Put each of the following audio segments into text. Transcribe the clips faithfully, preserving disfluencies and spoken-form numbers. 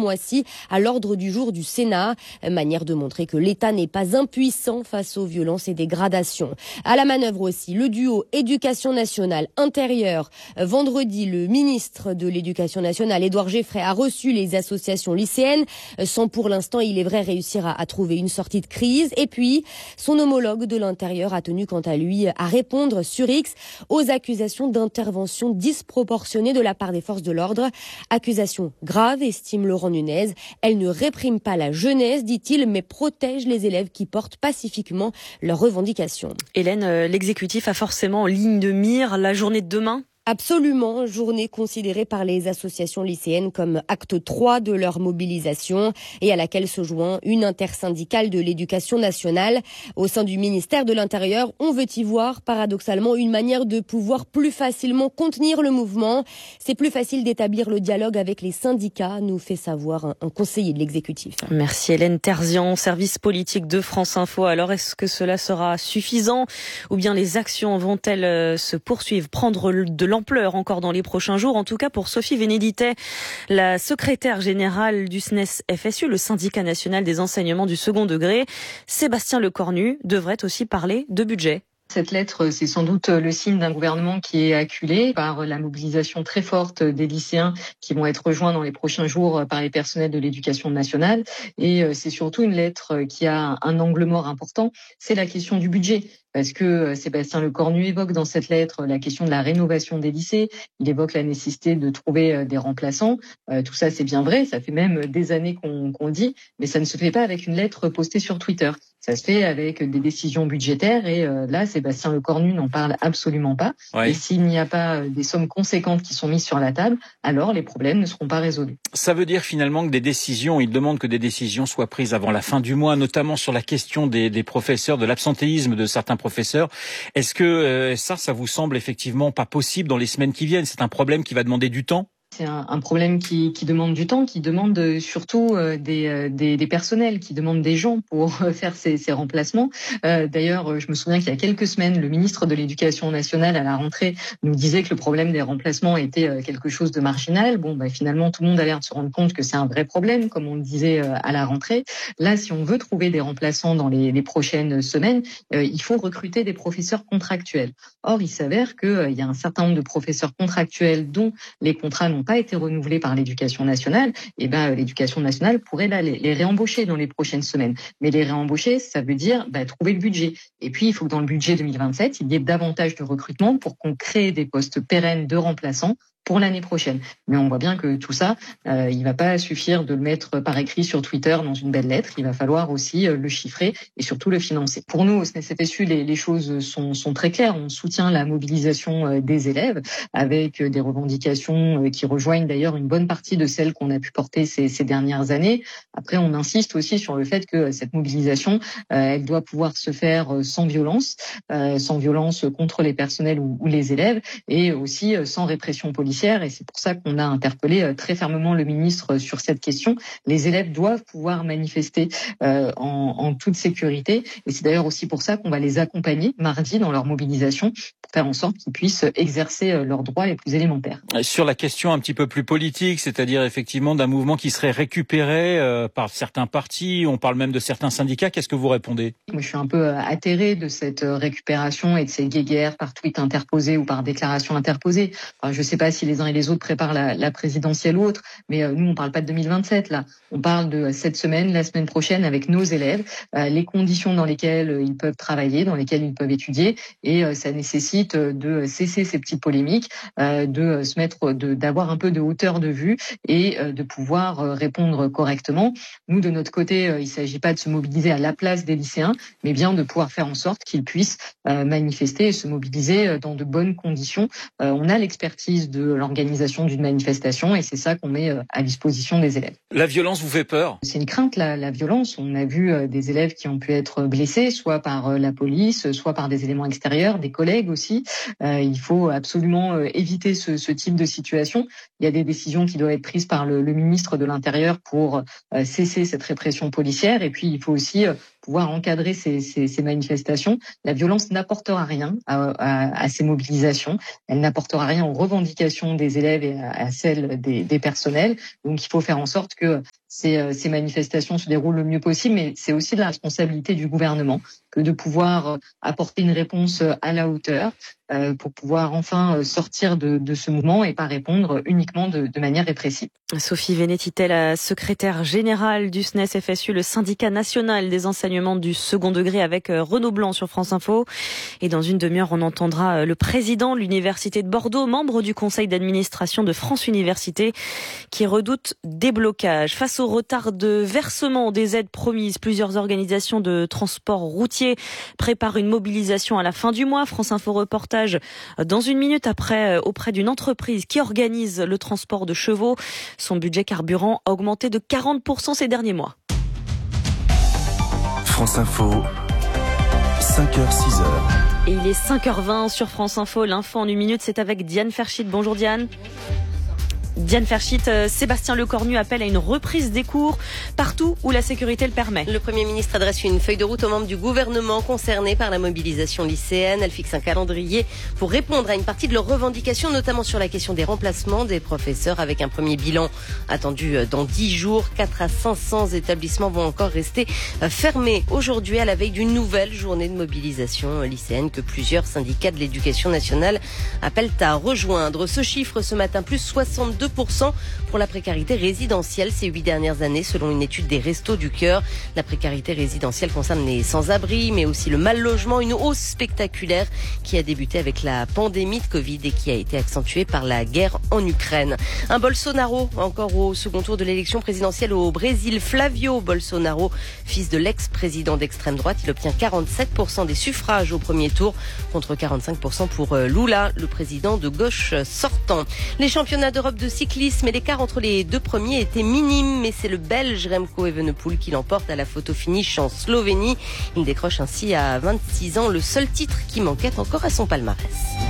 mois-ci à l'ordre du jour du Sénat. Manière de montrer que l'État n'est pas impuissant face aux violences et dégradations. À la manœuvre aussi, le duo éducation nationale intérieure. Vendredi, le ministre de l'Éducation nationale, Édouard Geffray, a reçu les associations lycéennes, sans pour l'instant, il est vrai, réussir à, à trouver une sortie de crise. Et puis, son homologue de l'Intérieur a tenu, quant à lui, à répondre sur X aux accusations d'intervention disproportionnée de la part des forces de l'ordre. Accusations graves, estime Laurent Nunez. Elle ne réprime pas la jeunesse, dit-il, mais protège les élèves qui portent pacifiquement leurs revendications. Hélène, l'exécutif a forcément en ligne de mire la journée de demain ? Absolument, journée considérée par les associations lycéennes comme acte trois de leur mobilisation et à laquelle se joint une intersyndicale de l'éducation nationale. Au sein du ministère de l'Intérieur, on veut y voir paradoxalement une manière de pouvoir plus facilement contenir le mouvement. C'est plus facile d'établir le dialogue avec les syndicats, nous fait savoir un, un conseiller de l'exécutif. Merci Hélène Terzian, service politique de France Info. Alors est-ce que cela sera suffisant ou bien les actions vont-elles se poursuivre, prendre de l'ampleur encore dans les prochains jours? En tout cas, pour Sophie Vénédité, la secrétaire générale du S N E S F S U, le syndicat national des enseignements du second degré, Sébastien Lecornu, devrait aussi parler de budget. Cette lettre, c'est sans doute le signe d'un gouvernement qui est acculé par la mobilisation très forte des lycéens qui vont être rejoints dans les prochains jours par les personnels de l'éducation nationale. Et c'est surtout une lettre qui a un angle mort important, c'est la question du budget. Parce que Sébastien Lecornu évoque dans cette lettre la question de la rénovation des lycées. Il évoque la nécessité de trouver des remplaçants. Euh, tout ça, c'est bien vrai. Ça fait même des années qu'on, qu'on le dit. Mais ça ne se fait pas avec une lettre postée sur Twitter. Ça se fait avec des décisions budgétaires. Et euh, là, Sébastien Lecornu n'en parle absolument pas. Ouais. Et s'il n'y a pas des sommes conséquentes qui sont mises sur la table, alors les problèmes ne seront pas résolus. Ça veut dire finalement que des décisions, il demande que des décisions soient prises avant la fin du mois, notamment sur la question des, des professeurs, de l'absentéisme de certains professeurs. Est-ce que euh, ça, ça vous semble effectivement pas possible dans les semaines qui viennent? C'est un problème qui va demander du temps? C'est un, un problème qui, qui demande du temps, qui demande surtout euh, des, euh, des, des personnels, qui demande des gens pour euh, faire ces, ces remplacements. Euh, d'ailleurs, je me souviens qu'il y a quelques semaines, le ministre de l'Éducation nationale à la rentrée nous disait que le problème des remplacements était euh, quelque chose de marginal. Bon, bah, finalement, tout le monde a l'air de se rendre compte que c'est un vrai problème, comme on le disait euh, à la rentrée. Là, si on veut trouver des remplaçants dans les, les prochaines semaines, euh, il faut recruter des professeurs contractuels. Or, il s'avère qu'il euh, y a un certain nombre de professeurs contractuels dont les contrats n'ont pas été renouvelés par l'Éducation nationale, et ben l'Éducation nationale pourrait là les, les réembaucher dans les prochaines semaines. Mais les réembaucher, ça veut dire bah, trouver le budget. Et puis il faut que dans le budget deux mille vingt-sept, il y ait davantage de recrutement pour qu'on crée des postes pérennes de remplaçants pour l'année prochaine. Mais on voit bien que tout ça, euh, il va pas suffire de le mettre par écrit sur Twitter dans une belle lettre. Il va falloir aussi euh, le chiffrer et surtout le financer. Pour nous, au S N E S F S U, les, les choses sont, sont très claires. On soutient la mobilisation euh, des élèves avec euh, des revendications euh, qui rejoignent d'ailleurs une bonne partie de celles qu'on a pu porter ces, ces dernières années. Après, on insiste aussi sur le fait que cette mobilisation, euh, elle doit pouvoir se faire euh, sans violence, euh, sans violence contre les personnels ou, ou les élèves, et aussi euh, sans répression policière. Et c'est pour ça qu'on a interpellé très fermement le ministre sur cette question. Les élèves doivent pouvoir manifester euh, en, en toute sécurité. Et c'est d'ailleurs aussi pour ça qu'on va les accompagner mardi dans leur mobilisation pour faire en sorte qu'ils puissent exercer leurs droits les plus élémentaires. Sur la question un petit peu plus politique, c'est-à-dire effectivement d'un mouvement qui serait récupéré euh, par certains partis, on parle même de certains syndicats, qu'est-ce que vous répondez? Moi, je suis un peu atterrée de cette récupération et de ces guéguerres par tweet interposé ou par déclaration interposée. Enfin, je ne sais pas si les uns et les autres préparent la, la présidentielle ou autre, mais euh, nous, on parle pas de deux mille vingt-sept, là. On parle de cette semaine, la semaine prochaine, avec nos élèves, euh, les conditions dans lesquelles euh, ils peuvent travailler, dans lesquelles ils peuvent étudier, et euh, ça nécessite de cesser ces petites polémiques, euh, de se mettre, de, d'avoir un peu de hauteur de vue et euh, de pouvoir euh, répondre correctement. Nous, de notre côté, euh, il s'agit pas de se mobiliser à la place des lycéens, mais bien de pouvoir faire en sorte qu'ils puissent euh, manifester et se mobiliser dans de bonnes conditions. Euh, on a l'expertise de l'organisation d'une manifestation et c'est ça qu'on met à disposition des élèves. La violence vous fait peur? C'est une crainte, la, la violence. On a vu des élèves qui ont pu être blessés, soit par la police, soit par des éléments extérieurs, des collègues aussi. Euh, il faut absolument éviter ce, ce type de situation. Il y a des décisions qui doivent être prises par le, le ministre de l'Intérieur pour euh, cesser cette répression policière et puis il faut aussi pouvoir encadrer ces, ces, ces manifestations. La violence n'apportera rien à, à, à ces mobilisations. Elle n'apportera rien aux revendications des élèves et à, à celles des, des personnels. Donc il faut faire en sorte que ces, ces manifestations se déroulent le mieux possible, mais c'est aussi de la responsabilité du gouvernement que de pouvoir apporter une réponse à la hauteur euh, pour pouvoir enfin sortir de, de ce mouvement et pas répondre uniquement de, de manière répressive. Sophie Vénétité, la secrétaire générale du S N E S F S U, le syndicat national des enseignements du second degré, avec Renaud Blanc sur France Info. Et dans une demi-heure, on entendra le président de l'Université de Bordeaux, membre du conseil d'administration de France Université, qui redoute des blocages. Face au retard de versement des aides promises, plusieurs organisations de transport routier préparent une mobilisation à la fin du mois. France Info reportage dans une minute après auprès d'une entreprise qui organise le transport de chevaux. Son budget carburant a augmenté de quarante pour cent ces derniers mois. France Info, cinq heures six heures. Et il est cinq heures vingt sur France Info. L'info en une minute, c'est avec Diane Ferchit. Bonjour Diane. Diane Ferchit, euh, Sébastien Lecornu appelle à une reprise des cours partout où la sécurité le permet. Le Premier ministre adresse une feuille de route aux membres du gouvernement concernés par la mobilisation lycéenne. Elle fixe un calendrier pour répondre à une partie de leurs revendications, notamment sur la question des remplacements des professeurs, avec un premier bilan attendu dans dix jours. quatre à cinq cents établissements vont encore rester fermés aujourd'hui à la veille d'une nouvelle journée de mobilisation lycéenne que plusieurs syndicats de l'éducation nationale appellent à rejoindre. Ce chiffre ce matin, plus soixante-deux pour cent pour la précarité résidentielle ces huit dernières années, selon une étude des Restos du Cœur. La précarité résidentielle concerne les sans-abri, mais aussi le mal-logement, une hausse spectaculaire qui a débuté avec la pandémie de Covid et qui a été accentuée par la guerre en Ukraine. Un Bolsonaro, encore au second tour de l'élection présidentielle au Brésil. Flavio Bolsonaro, fils de l'ex-président d'extrême droite, il obtient quarante-sept pour cent des suffrages au premier tour, contre quarante-cinq pour cent pour Lula, le président de gauche sortant. Les championnats d'Europe de cyclisme et l'écart entre les deux premiers était minime, mais c'est le Belge Remco Evenepoel qui l'emporte à la photo finish en Slovénie. Il décroche ainsi à vingt-six ans le seul titre qui manquait encore à son palmarès.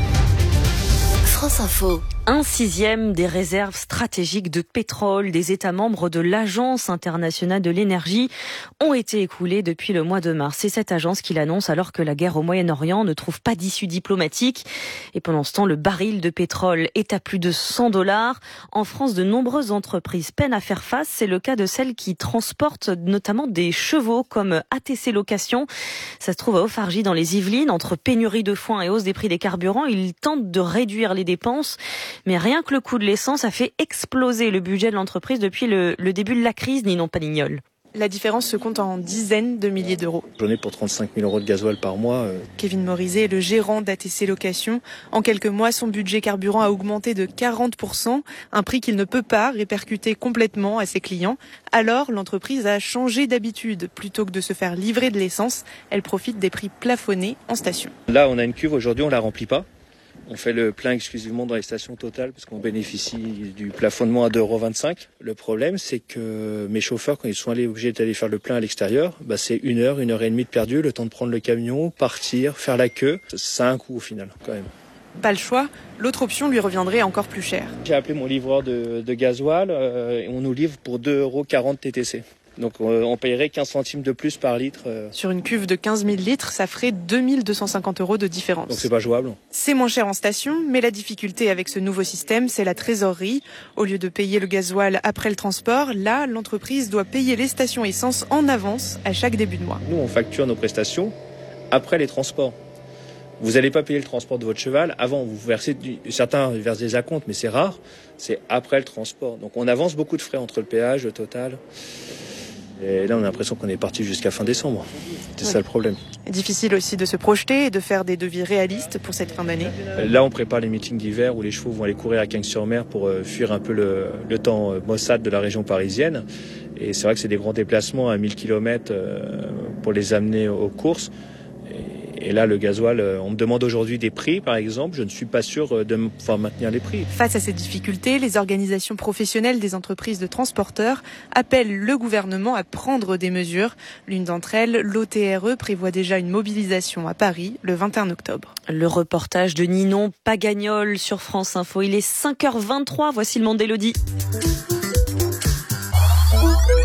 France Info. Un sixième des réserves stratégiques de pétrole des États membres de l'Agence internationale de l'énergie ont été écoulés depuis le mois de mars. C'est cette agence qui l'annonce alors que la guerre au Moyen-Orient ne trouve pas d'issue diplomatique. Et pendant ce temps, le baril de pétrole est à plus de cent dollars. En France, de nombreuses entreprises peinent à faire face. C'est le cas de celles qui transportent notamment des chevaux comme A T C Location. Ça se trouve à Auffargy dans les Yvelines. Entre pénurie de foin et hausse des prix des carburants, ils tentent de réduire les dépenses. Mais rien que le coût de l'essence a fait exploser le budget de l'entreprise depuis le, le début de la crise, Ninon Panignol. La différence se compte en dizaines de milliers d'euros. J'en ai pour trente-cinq mille euros de gasoil par mois. Kevin Morizet est le gérant d'A T C Location. En quelques mois, son budget carburant a augmenté de quarante pour cent, un prix qu'il ne peut pas répercuter complètement à ses clients. Alors, l'entreprise a changé d'habitude. Plutôt que de se faire livrer de l'essence, elle profite des prix plafonnés en station. Là, on a une cuve, aujourd'hui on la remplit pas. On fait le plein exclusivement dans les stations Total parce qu'on bénéficie du plafonnement à deux euros vingt-cinq. Le problème, c'est que mes chauffeurs, quand ils sont allés obligés d'aller faire le plein à l'extérieur, bah c'est une heure, une heure et demie de perdu, le temps de prendre le camion, partir, faire la queue. Ça a un coût au final, quand même. Pas le choix, l'autre option lui reviendrait encore plus cher. J'ai appelé mon livreur de, de gasoil euh, et on nous livre pour deux euros quarante T T C. Donc euh, on payerait quinze centimes de plus par litre. Euh. Sur une cuve de quinze mille litres, ça ferait deux mille deux cent cinquante euros de différence. Donc c'est pas jouable. C'est moins cher en station, mais la difficulté avec ce nouveau système, c'est la trésorerie. Au lieu de payer le gasoil après le transport, là, l'entreprise doit payer les stations essence en avance à chaque début de mois. Nous, on facture nos prestations après les transports. Vous n'allez pas payer le transport de votre cheval avant. Vous versez du... Certains versent des acomptes, mais c'est rare. C'est après le transport. Donc on avance beaucoup de frais entre le péage, le total. Et là, on a l'impression qu'on est parti jusqu'à fin décembre. C'est ouais. ça le problème. Difficile aussi de se projeter et de faire des devis réalistes pour cette fin d'année. Là, on prépare les meetings d'hiver où les chevaux vont aller courir à Cagnes-sur-Mer pour euh, fuir un peu le, le temps euh, maussade de la région parisienne. Et c'est vrai que c'est des grands déplacements à mille kilomètres euh, pour les amener aux courses. Et là, le gasoil, on me demande aujourd'hui des prix, par exemple. Je ne suis pas sûr de pouvoir maintenir les prix. Face à ces difficultés, les organisations professionnelles des entreprises de transporteurs appellent le gouvernement à prendre des mesures. L'une d'entre elles, l'O T R E, prévoit déjà une mobilisation à Paris le vingt et un octobre. Le reportage de Ninon Pagagnol sur France Info. Il est cinq heures vingt-trois. Voici le monde d'Élodie.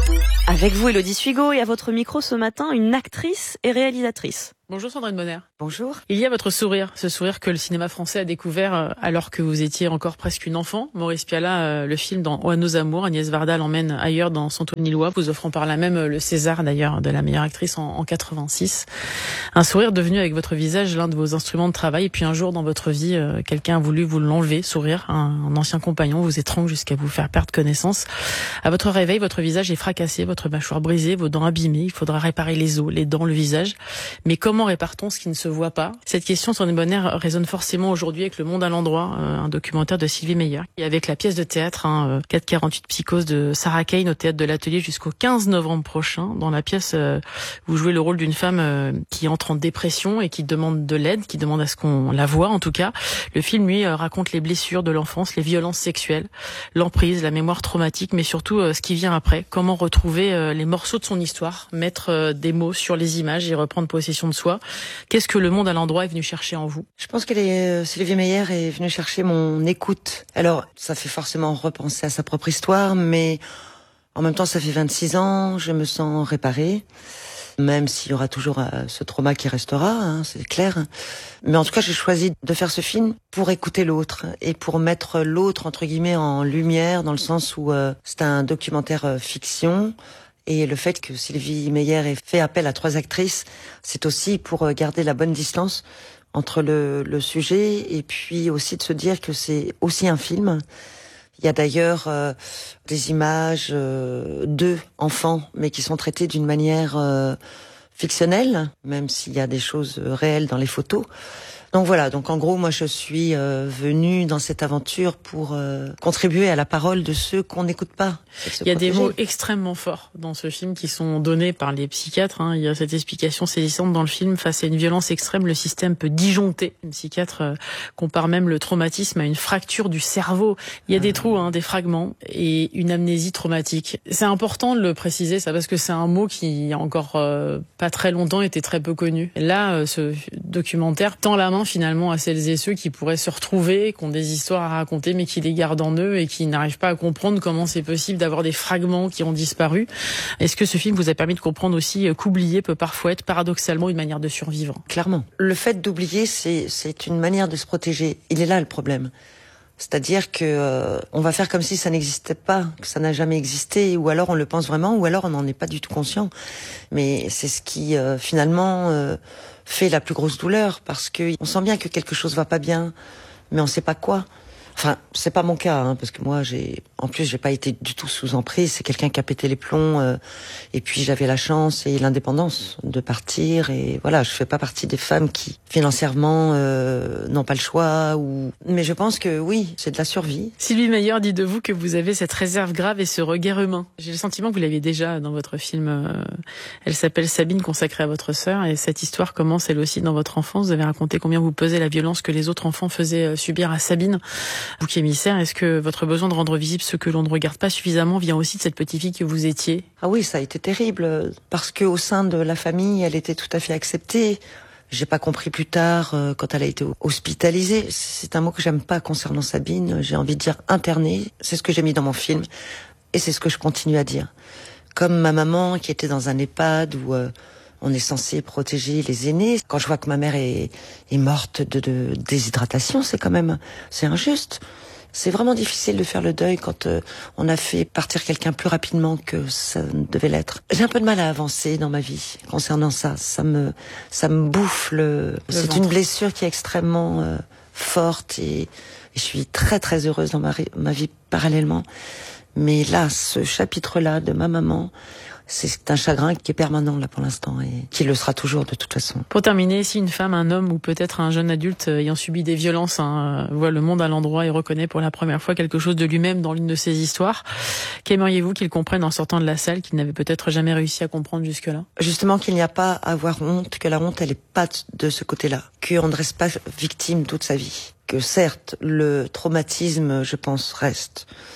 Avec vous, Élodie Suigo, et à votre micro ce matin, une actrice et réalisatrice. Bonjour Sandrine Bonner. Bonjour. Il y a votre sourire, ce sourire que le cinéma français a découvert alors que vous étiez encore presque une enfant. Maurice Pialat, le film dans Au à nos amours, Agnès Varda l'emmène ailleurs dans Son Tony Loire, vous offrant par là même le César d'ailleurs de la meilleure actrice en, en quatre-vingt-six. Un sourire devenu avec votre visage l'un de vos instruments de travail, et puis un jour dans votre vie, euh, quelqu'un a voulu vous l'enlever, sourire, un, un ancien compagnon vous étrangle jusqu'à vous faire perdre connaissance. À votre réveil, votre visage est fracassé, votre mâchoire brisée, vos dents abîmées, il faudra réparer les os, les dents, le visage. Mais comment Comment répare-t-on ce qui ne se voit pas? Cette question, Sandrine Bonner, résonne forcément aujourd'hui avec Le Monde à l'endroit, euh, un documentaire de Sylvie Meyer, et avec la pièce de théâtre hein, quatre quarante-huit Psychose de Sarah Kane au théâtre de l'Atelier jusqu'au quinze novembre prochain. Dans la pièce, euh, vous jouez le rôle d'une femme euh, qui entre en dépression et qui demande de l'aide, qui demande à ce qu'on la voie en tout cas. Le film, lui, euh, raconte les blessures de l'enfance, les violences sexuelles, l'emprise, la mémoire traumatique, mais surtout euh, ce qui vient après. Comment retrouver euh, les morceaux de son histoire, mettre euh, des mots sur les images et reprendre possession de soi. Qu'est-ce que Le Monde à l'endroit est venu chercher en vous? Je pense que les, Sylvie Meyer est venue chercher mon écoute. Alors, ça fait forcément repenser à sa propre histoire, mais en même temps, ça fait vingt-six ans, je me sens réparée, même s'il y aura toujours euh, ce trauma qui restera, hein, c'est clair. Mais en tout cas, j'ai choisi de faire ce film pour écouter l'autre et pour mettre l'autre, entre guillemets, en lumière, dans le sens où euh, c'est un documentaire euh, fiction. Et le fait que Sylvie Meyer ait fait appel à trois actrices, c'est aussi pour garder la bonne distance entre le, le sujet et puis aussi de se dire que c'est aussi un film. Il y a d'ailleurs euh, des images euh, d'eux, enfants, mais qui sont traitées d'une manière euh, fictionnelle, même s'il y a des choses réelles dans les photos. Donc voilà, donc en gros, moi je suis euh, venue dans cette aventure pour euh, contribuer à la parole de ceux qu'on n'écoute pas. Il y a protéger. Des mots extrêmement forts dans ce film qui sont donnés par les psychiatres. Hein. Il y a cette explication saisissante dans le film. Face à une violence extrême, le système peut disjoncter. Les psychiatres euh, comparent même le traumatisme à une fracture du cerveau. Il y a ah. des trous, hein, des fragments et une amnésie traumatique. C'est important de le préciser, ça, parce que c'est un mot qui, il y a encore euh, pas très longtemps, était très peu connu. Là, euh, ce documentaire tend la main finalement à celles et ceux qui pourraient se retrouver, qui ont des histoires à raconter mais qui les gardent en eux et qui n'arrivent pas à comprendre comment c'est possible d'avoir des fragments qui ont disparu. Est-ce que ce film vous a permis de comprendre aussi qu'oublier peut parfois être paradoxalement une manière de survivre? Clairement. Le fait d'oublier, c'est, c'est une manière de se protéger. Il est là le problème. C'est-à-dire que euh, on va faire comme si ça n'existait pas, que ça n'a jamais existé, ou alors on le pense vraiment, ou alors on n'en est pas du tout conscient. Mais c'est ce qui euh, finalement euh, fait la plus grosse douleur, parce que on sent bien que quelque chose va pas bien, mais on sait pas quoi. Enfin, c'est pas mon cas, hein, parce que moi, j'ai, en plus, j'ai pas été du tout sous emprise. C'est quelqu'un qui a pété les plombs, euh, et puis j'avais la chance et l'indépendance de partir. Et voilà, je fais pas partie des femmes qui financièrement euh, n'ont pas le choix. Ou, mais je pense que oui, c'est de la survie. Sylvie Meyer dit de vous que vous avez cette réserve grave et ce regard humain. J'ai le sentiment que vous l'aviez déjà dans votre film. Euh, elle s'appelle Sabine, consacrée à votre sœur, et cette histoire commence elle aussi dans votre enfance. Vous avez raconté combien vous pesait la violence que les autres enfants faisaient subir à Sabine. Bouc émissaire, est-ce que votre besoin de rendre visible ce que l'on ne regarde pas suffisamment vient aussi de cette petite fille que vous étiez? Ah oui, ça a été terrible, parce que au sein de la famille, elle était tout à fait acceptée. J'ai pas compris plus tard, euh, quand elle a été hospitalisée. C'est un mot que j'aime pas concernant Sabine. J'ai envie de dire internée. C'est ce que j'ai mis dans mon film, et c'est ce que je continue à dire. Comme ma maman qui était dans un EHPAD où euh, on est censé protéger les aînés. Quand je vois que ma mère est, est morte de, de déshydratation, c'est quand même, c'est injuste. C'est vraiment difficile de faire le deuil quand euh, on a fait partir quelqu'un plus rapidement que ça devait l'être. J'ai un peu de mal à avancer dans ma vie concernant ça. Ça me, ça me bouffe le. le c'est ventre. Une blessure qui est extrêmement euh, forte et, et je suis très très heureuse dans ma, ma vie parallèlement. Mais là, ce chapitre-là de ma maman, c'est un chagrin qui est permanent là pour l'instant et qui le sera toujours de toute façon. Pour terminer, si une femme, un homme ou peut-être un jeune adulte ayant subi des violences hein, voit Le Monde à l'endroit et reconnaît pour la première fois quelque chose de lui-même dans l'une de ses histoires, qu'aimeriez-vous qu'il comprenne en sortant de la salle qu'il n'avait peut-être jamais réussi à comprendre jusque-là? Justement qu'il n'y a pas à avoir honte, que la honte elle est pas de ce côté-là, qu'on ne reste pas victime toute sa vie, que certes le traumatisme je pense reste,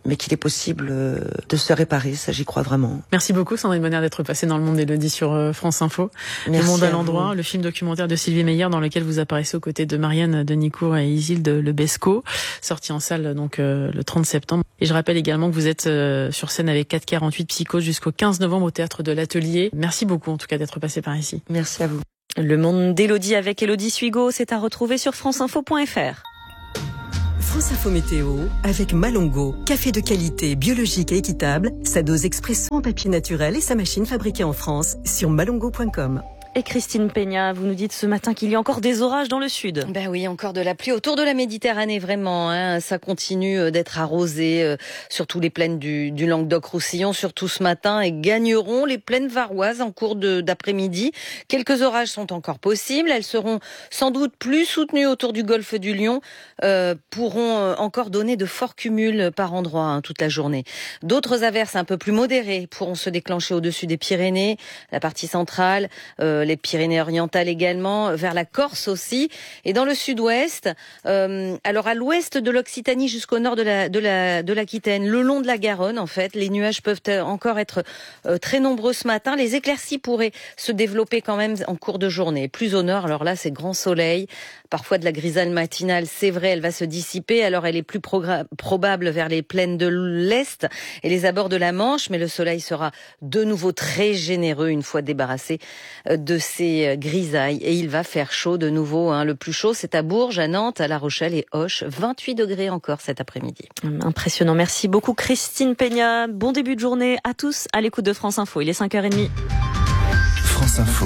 mais qu'il est possible de se réparer, ça j'y crois vraiment. Merci beaucoup Sandrine Bonner d'être passée dans Le Monde d'Élodie sur France Info. Merci. Le Monde à l'endroit, vous. Le film documentaire de Sylvie Meyer dans lequel vous apparaissez aux côtés de Marianne Denicourt et Isilde Lebesco, sorti en salle donc euh, le trente septembre. Et je rappelle également que vous êtes euh, sur scène avec quatre quarante-huit Psychose jusqu'au quinze novembre au Théâtre de l'Atelier. Merci beaucoup en tout cas d'être passé par ici. Merci à vous. Le Monde d'Élodie avec Élodie Suigo, c'est à retrouver sur franceinfo point fr. France Info Météo avec Malongo. Café de qualité, biologique et équitable. Sa dose expresso en papier naturel et sa machine fabriquée en France sur malongo point com. Et Christine Peña, vous nous dites ce matin qu'il y a encore des orages dans le sud. Ben oui, encore de la pluie autour de la Méditerranée, vraiment. Hein, ça continue d'être arrosé, euh, surtout les plaines du, du Languedoc-Roussillon, surtout ce matin, et gagneront les plaines varoises en cours de, d'après-midi. Quelques orages sont encore possibles. Elles seront sans doute plus soutenues autour du golfe du Lion, euh, pourront encore donner de forts cumuls par endroit hein, toute la journée. D'autres averses un peu plus modérées pourront se déclencher au-dessus des Pyrénées, la partie centrale, euh, les Pyrénées-Orientales également, vers la Corse aussi, et dans le sud-ouest, euh, alors à l'ouest de l'Occitanie jusqu'au nord de la de la de l'Aquitaine, le long de la Garonne en fait, les nuages peuvent encore être euh, très nombreux ce matin. Les éclaircies pourraient se développer quand même en cours de journée. Plus au nord, alors là c'est grand soleil, parfois de la grisaille matinale, c'est vrai, elle va se dissiper, alors elle est plus progra- probable vers les plaines de l'Est et les abords de la Manche, mais le soleil sera de nouveau très généreux une fois débarrassé de ces grisailles et il va faire chaud de nouveau. Hein. Le plus chaud, c'est à Bourges, à Nantes, à La Rochelle et Auch, vingt-huit degrés encore cet après-midi. Impressionnant. Merci beaucoup Christine Peña. Bon début de journée à tous à l'écoute de France Info. Il est cinq heures trente. France Info.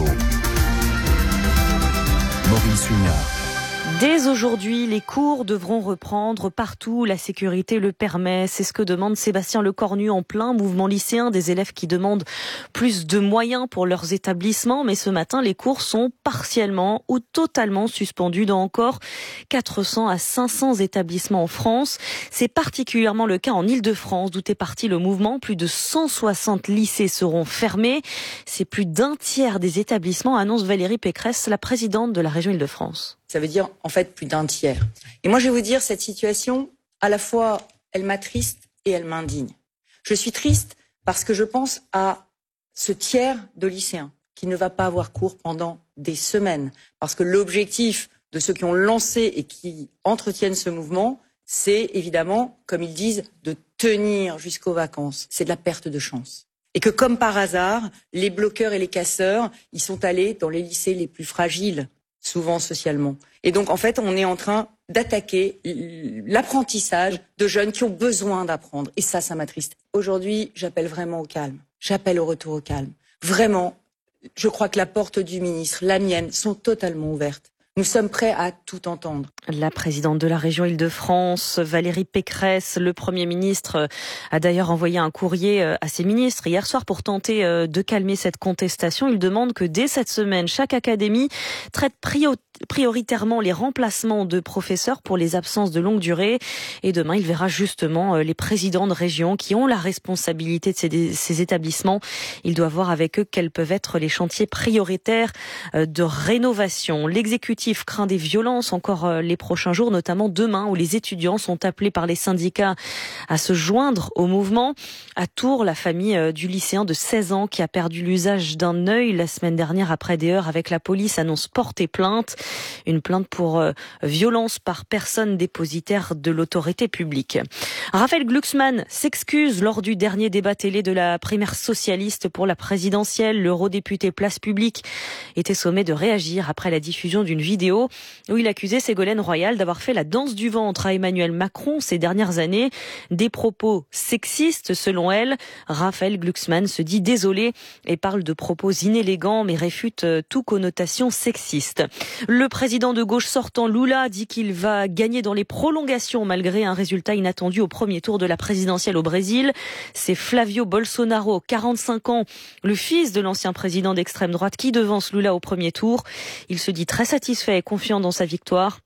Maurice Hugnard. Dès aujourd'hui, les cours devront reprendre partout. La sécurité le permet. C'est ce que demande Sébastien Lecornu en plein mouvement lycéen. Des élèves qui demandent plus de moyens pour leurs établissements. Mais ce matin, les cours sont partiellement ou totalement suspendus dans encore quatre cents à cinq cents établissements en France. C'est particulièrement le cas en Île-de-France, d'où est parti le mouvement. Plus de cent soixante lycées seront fermés. C'est plus d'un tiers des établissements, annonce Valérie Pécresse, la présidente de la région Île-de-France. Ça veut dire, en fait, plus d'un tiers. Et moi, je vais vous dire, cette situation, à la fois, elle m'attriste et elle m'indigne. Je suis triste parce que je pense à ce tiers de lycéens qui ne va pas avoir cours pendant des semaines. Parce que l'objectif de ceux qui ont lancé et qui entretiennent ce mouvement, c'est évidemment, comme ils disent, de tenir jusqu'aux vacances. C'est de la perte de chance. Et que, comme par hasard, les bloqueurs et les casseurs, ils sont allés dans les lycées les plus fragiles, souvent socialement. Et donc, en fait, on est en train d'attaquer l'apprentissage de jeunes qui ont besoin d'apprendre. Et ça, ça m'attriste. Aujourd'hui, j'appelle vraiment au calme. J'appelle au retour au calme. Vraiment, je crois que la porte du ministre, la mienne, sont totalement ouvertes. Nous sommes prêts à tout entendre. La présidente de la région Île-de-France, Valérie Pécresse, le Premier ministre, a d'ailleurs envoyé un courrier à ses ministres hier soir pour tenter de calmer cette contestation. Il demande que dès cette semaine, chaque académie traite prioritairement prioritairement les remplacements de professeurs pour les absences de longue durée. Et demain, il verra justement les présidents de région qui ont la responsabilité de ces, ces établissements. Il doit voir avec eux quels peuvent être les chantiers prioritaires de rénovation. L'exécutif craint des violences encore les prochains jours, notamment demain où les étudiants sont appelés par les syndicats à se joindre au mouvement. À Tours, la famille du lycéen de seize ans qui a perdu l'usage d'un œil la semaine dernière après des heurts avec la police annonce porter plainte. Une plainte pour euh, violence par personne dépositaire de l'autorité publique. Raphaël Glucksmann s'excuse lors du dernier débat télé de la primaire socialiste pour la présidentielle. L'eurodéputé Place Publique était sommé de réagir après la diffusion d'une vidéo où il accusait Ségolène Royal d'avoir fait la danse du ventre à Emmanuel Macron ces dernières années. Des propos sexistes selon elle. Raphaël Glucksmann se dit désolé et parle de propos inélégants mais réfute toute connotation sexiste. Le président de gauche sortant, Lula, dit qu'il va gagner dans les prolongations malgré un résultat inattendu au premier tour de la présidentielle au Brésil. C'est Flavio Bolsonaro, quarante-cinq ans, le fils de l'ancien président d'extrême droite qui devance Lula au premier tour. Il se dit très satisfait et confiant dans sa victoire.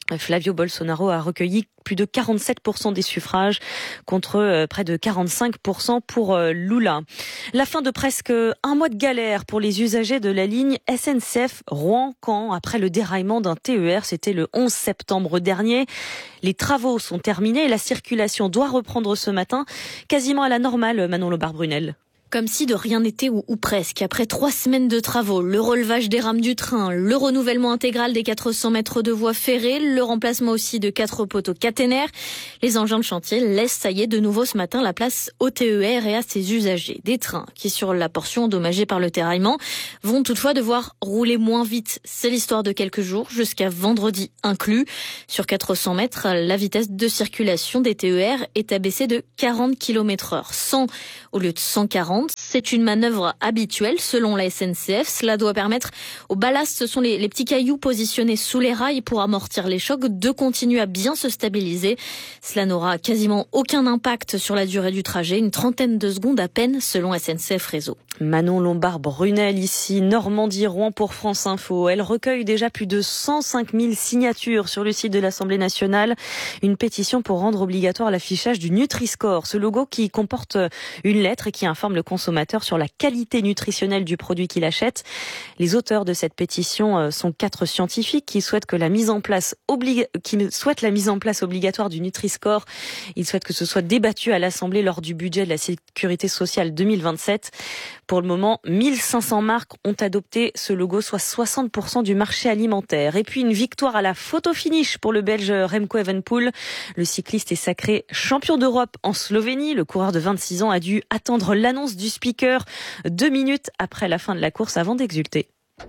Flavio Bolsonaro a recueilli plus de quarante-sept pour cent des suffrages contre près de quarante-cinq pour cent pour Lula. La fin de presque un mois de galère pour les usagers de la ligne S N C F Rouen-Caen après le déraillement d'un T E R. C'était le onze septembre dernier. Les travaux sont terminés et la circulation doit reprendre ce matin quasiment à la normale, Manon Lombard-Brunel. Comme si de rien n'était ou, ou presque. Après trois semaines de travaux, le relevage des rames du train, le renouvellement intégral des quatre cents mètres de voies ferrées, le remplacement aussi de quatre poteaux caténaires, les engins de chantier laissent, ça y est, de nouveau ce matin la place au T E R et à ses usagers. Des trains qui, sur la portion endommagée par le déraillement, vont toutefois devoir rouler moins vite. C'est l'histoire de quelques jours, jusqu'à vendredi inclus. Sur quatre cents mètres, la vitesse de circulation des T E R est abaissée de quarante kilomètres heure. cent au lieu de cent quarante. C'est une manœuvre habituelle selon la S N C F. Cela doit permettre au ballast, ce sont les, les petits cailloux positionnés sous les rails pour amortir les chocs, de continuer à bien se stabiliser. Cela n'aura quasiment aucun impact sur la durée du trajet, une trentaine de secondes à peine selon S N C F Réseau. Manon Lombard-Brunel, ici, Normandie-Rouen pour France Info. Elle recueille déjà plus de cent cinq mille signatures sur le site de l'Assemblée nationale. Une pétition pour rendre obligatoire l'affichage du Nutri-Score, ce logo qui comporte une lettre et qui informe le consommateur sur la qualité nutritionnelle du produit qu'il achète. Les auteurs de cette pétition sont quatre scientifiques qui souhaitent que la mise en place oblig... qui souhaitent la mise en place obligatoire du Nutri-Score. Ils souhaitent que ce soit débattu à l'Assemblée lors du budget de la Sécurité sociale deux mille vingt-sept. Pour le moment, mille cinq cents marques ont adopté ce logo, soit soixante pour cent du marché alimentaire. Et puis une victoire à la photo finish pour le Belge Remco Evenepoel. Le cycliste est sacré champion d'Europe en Slovénie. Le coureur de vingt-six ans a dû attendre l'annonce du speaker deux minutes après la fin de la course avant d'exulter.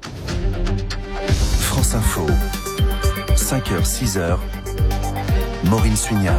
France Info, cinq heures six heures, Maureen Suignard.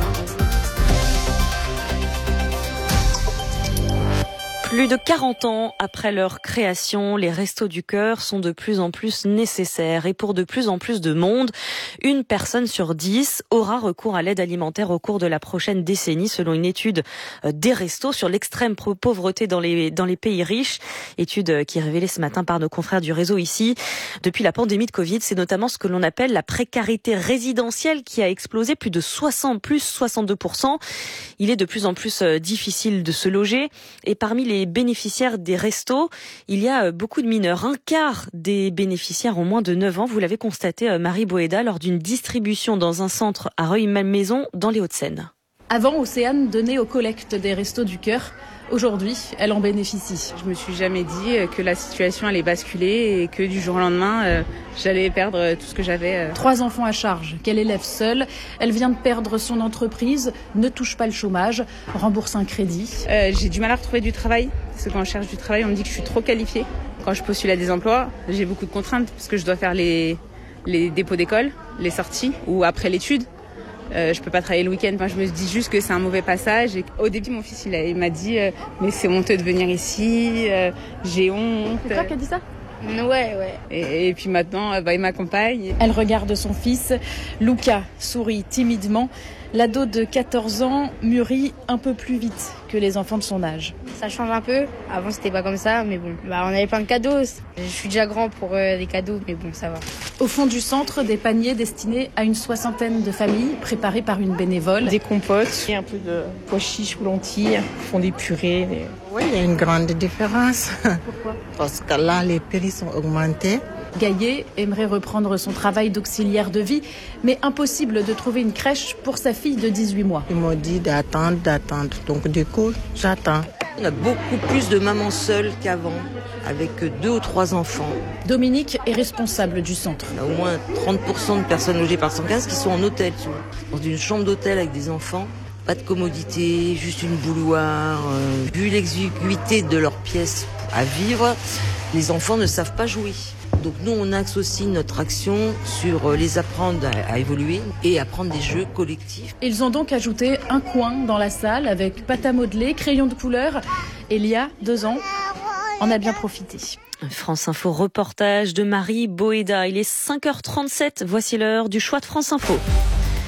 Plus de quarante ans après leur création, les Restos du Cœur sont de plus en plus nécessaires. Et pour de plus en plus de monde, une personne sur dix aura recours à l'aide alimentaire au cours de la prochaine décennie, selon une étude des Restos sur l'extrême pauvreté dans les, dans les pays riches. Étude qui est révélée ce matin par nos confrères du réseau ici. Depuis la pandémie de Covid, c'est notamment ce que l'on appelle la précarité résidentielle qui a explosé, plus de soixante, plus soixante-deux pour cent. Il est de plus en plus difficile de se loger. Et parmi les bénéficiaires des restos, il y a beaucoup de mineurs. Un quart des bénéficiaires ont moins de neuf ans. Vous l'avez constaté, Marie Boéda, lors d'une distribution dans un centre à Rueil-Malmaison, dans les Hauts-de-Seine. Avant, Océane donnait aux collectes des Restos du Cœur. Aujourd'hui, elle en bénéficie. Je me suis jamais dit que la situation allait basculer et que du jour au lendemain, euh, j'allais perdre tout ce que j'avais. Euh. Trois enfants à charge, qu'elle élève seule. Elle vient de perdre son entreprise, ne touche pas le chômage, rembourse un crédit. Euh, j'ai du mal à retrouver du travail, parce que quand je cherche du travail, on me dit que je suis trop qualifiée. Quand je postule à des emplois, j'ai beaucoup de contraintes, parce que je dois faire les, les dépôts d'école, les sorties, ou après l'étude. Euh, je peux pas travailler le week-end. Enfin, je me dis juste que c'est un mauvais passage. Et au début, mon fils, il, a, il m'a dit euh, mais c'est honteux de venir ici. Euh, j'ai honte. C'est toi qui as dit ça ? Ouais, ouais. Et, et puis maintenant, bah, il m'accompagne. Elle regarde son fils. Luca sourit timidement. L'ado de quatorze ans mûrit un peu plus vite que les enfants de son âge. Ça change un peu. Avant, c'était pas comme ça, mais bon. Bah, on avait plein de cadeaux. Je suis déjà grand pour euh, des cadeaux, mais bon, ça va. Au fond du centre, des paniers destinés à une soixantaine de familles, préparés par une bénévole. Des compotes, et un peu de pois chiches ou lentilles, font des purées. Des... Oui, il y a une grande différence. Pourquoi ? Parce que là, les prix sont augmentés. Gaillet aimerait reprendre son travail d'auxiliaire de vie, mais impossible de trouver une crèche pour sa fille de dix-huit mois. Ils m'ont dit d'attendre, d'attendre. Donc du coup, j'attends. On a beaucoup plus de mamans seules qu'avant, avec deux ou trois enfants. Dominique est responsable du centre. On a au moins trente pour cent de personnes logées par cent quinze qui sont en hôtel, dans une chambre d'hôtel avec des enfants. Pas de commodité, juste une bouilloire. Euh, vu l'exiguïté de leurs pièces à vivre, les enfants ne savent pas jouer. Donc nous, on axe aussi notre action sur les apprendre à, à évoluer et apprendre des jeux collectifs. Ils ont donc ajouté un coin dans la salle avec pâte à modeler, crayon de couleur. Elia, deux ans, en a bien profité. France Info reportage de Marie Boéda. Il est cinq heures trente-sept. Voici l'heure du choix de France Info.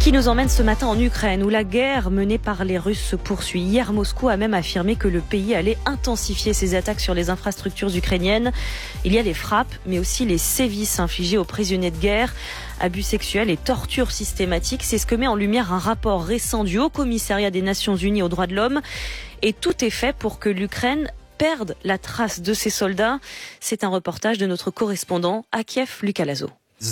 Qui nous emmène ce matin en Ukraine, où la guerre menée par les Russes se poursuit. Hier, Moscou a même affirmé que le pays allait intensifier ses attaques sur les infrastructures ukrainiennes. Il y a les frappes, mais aussi les sévices infligés aux prisonniers de guerre, abus sexuels et tortures systématiques. C'est ce que met en lumière un rapport récent du Haut-Commissariat des Nations Unies aux droits de l'homme. Et tout est fait pour que l'Ukraine perde la trace de ses soldats. C'est un reportage de notre correspondant à Kiev, Lucas Lazo.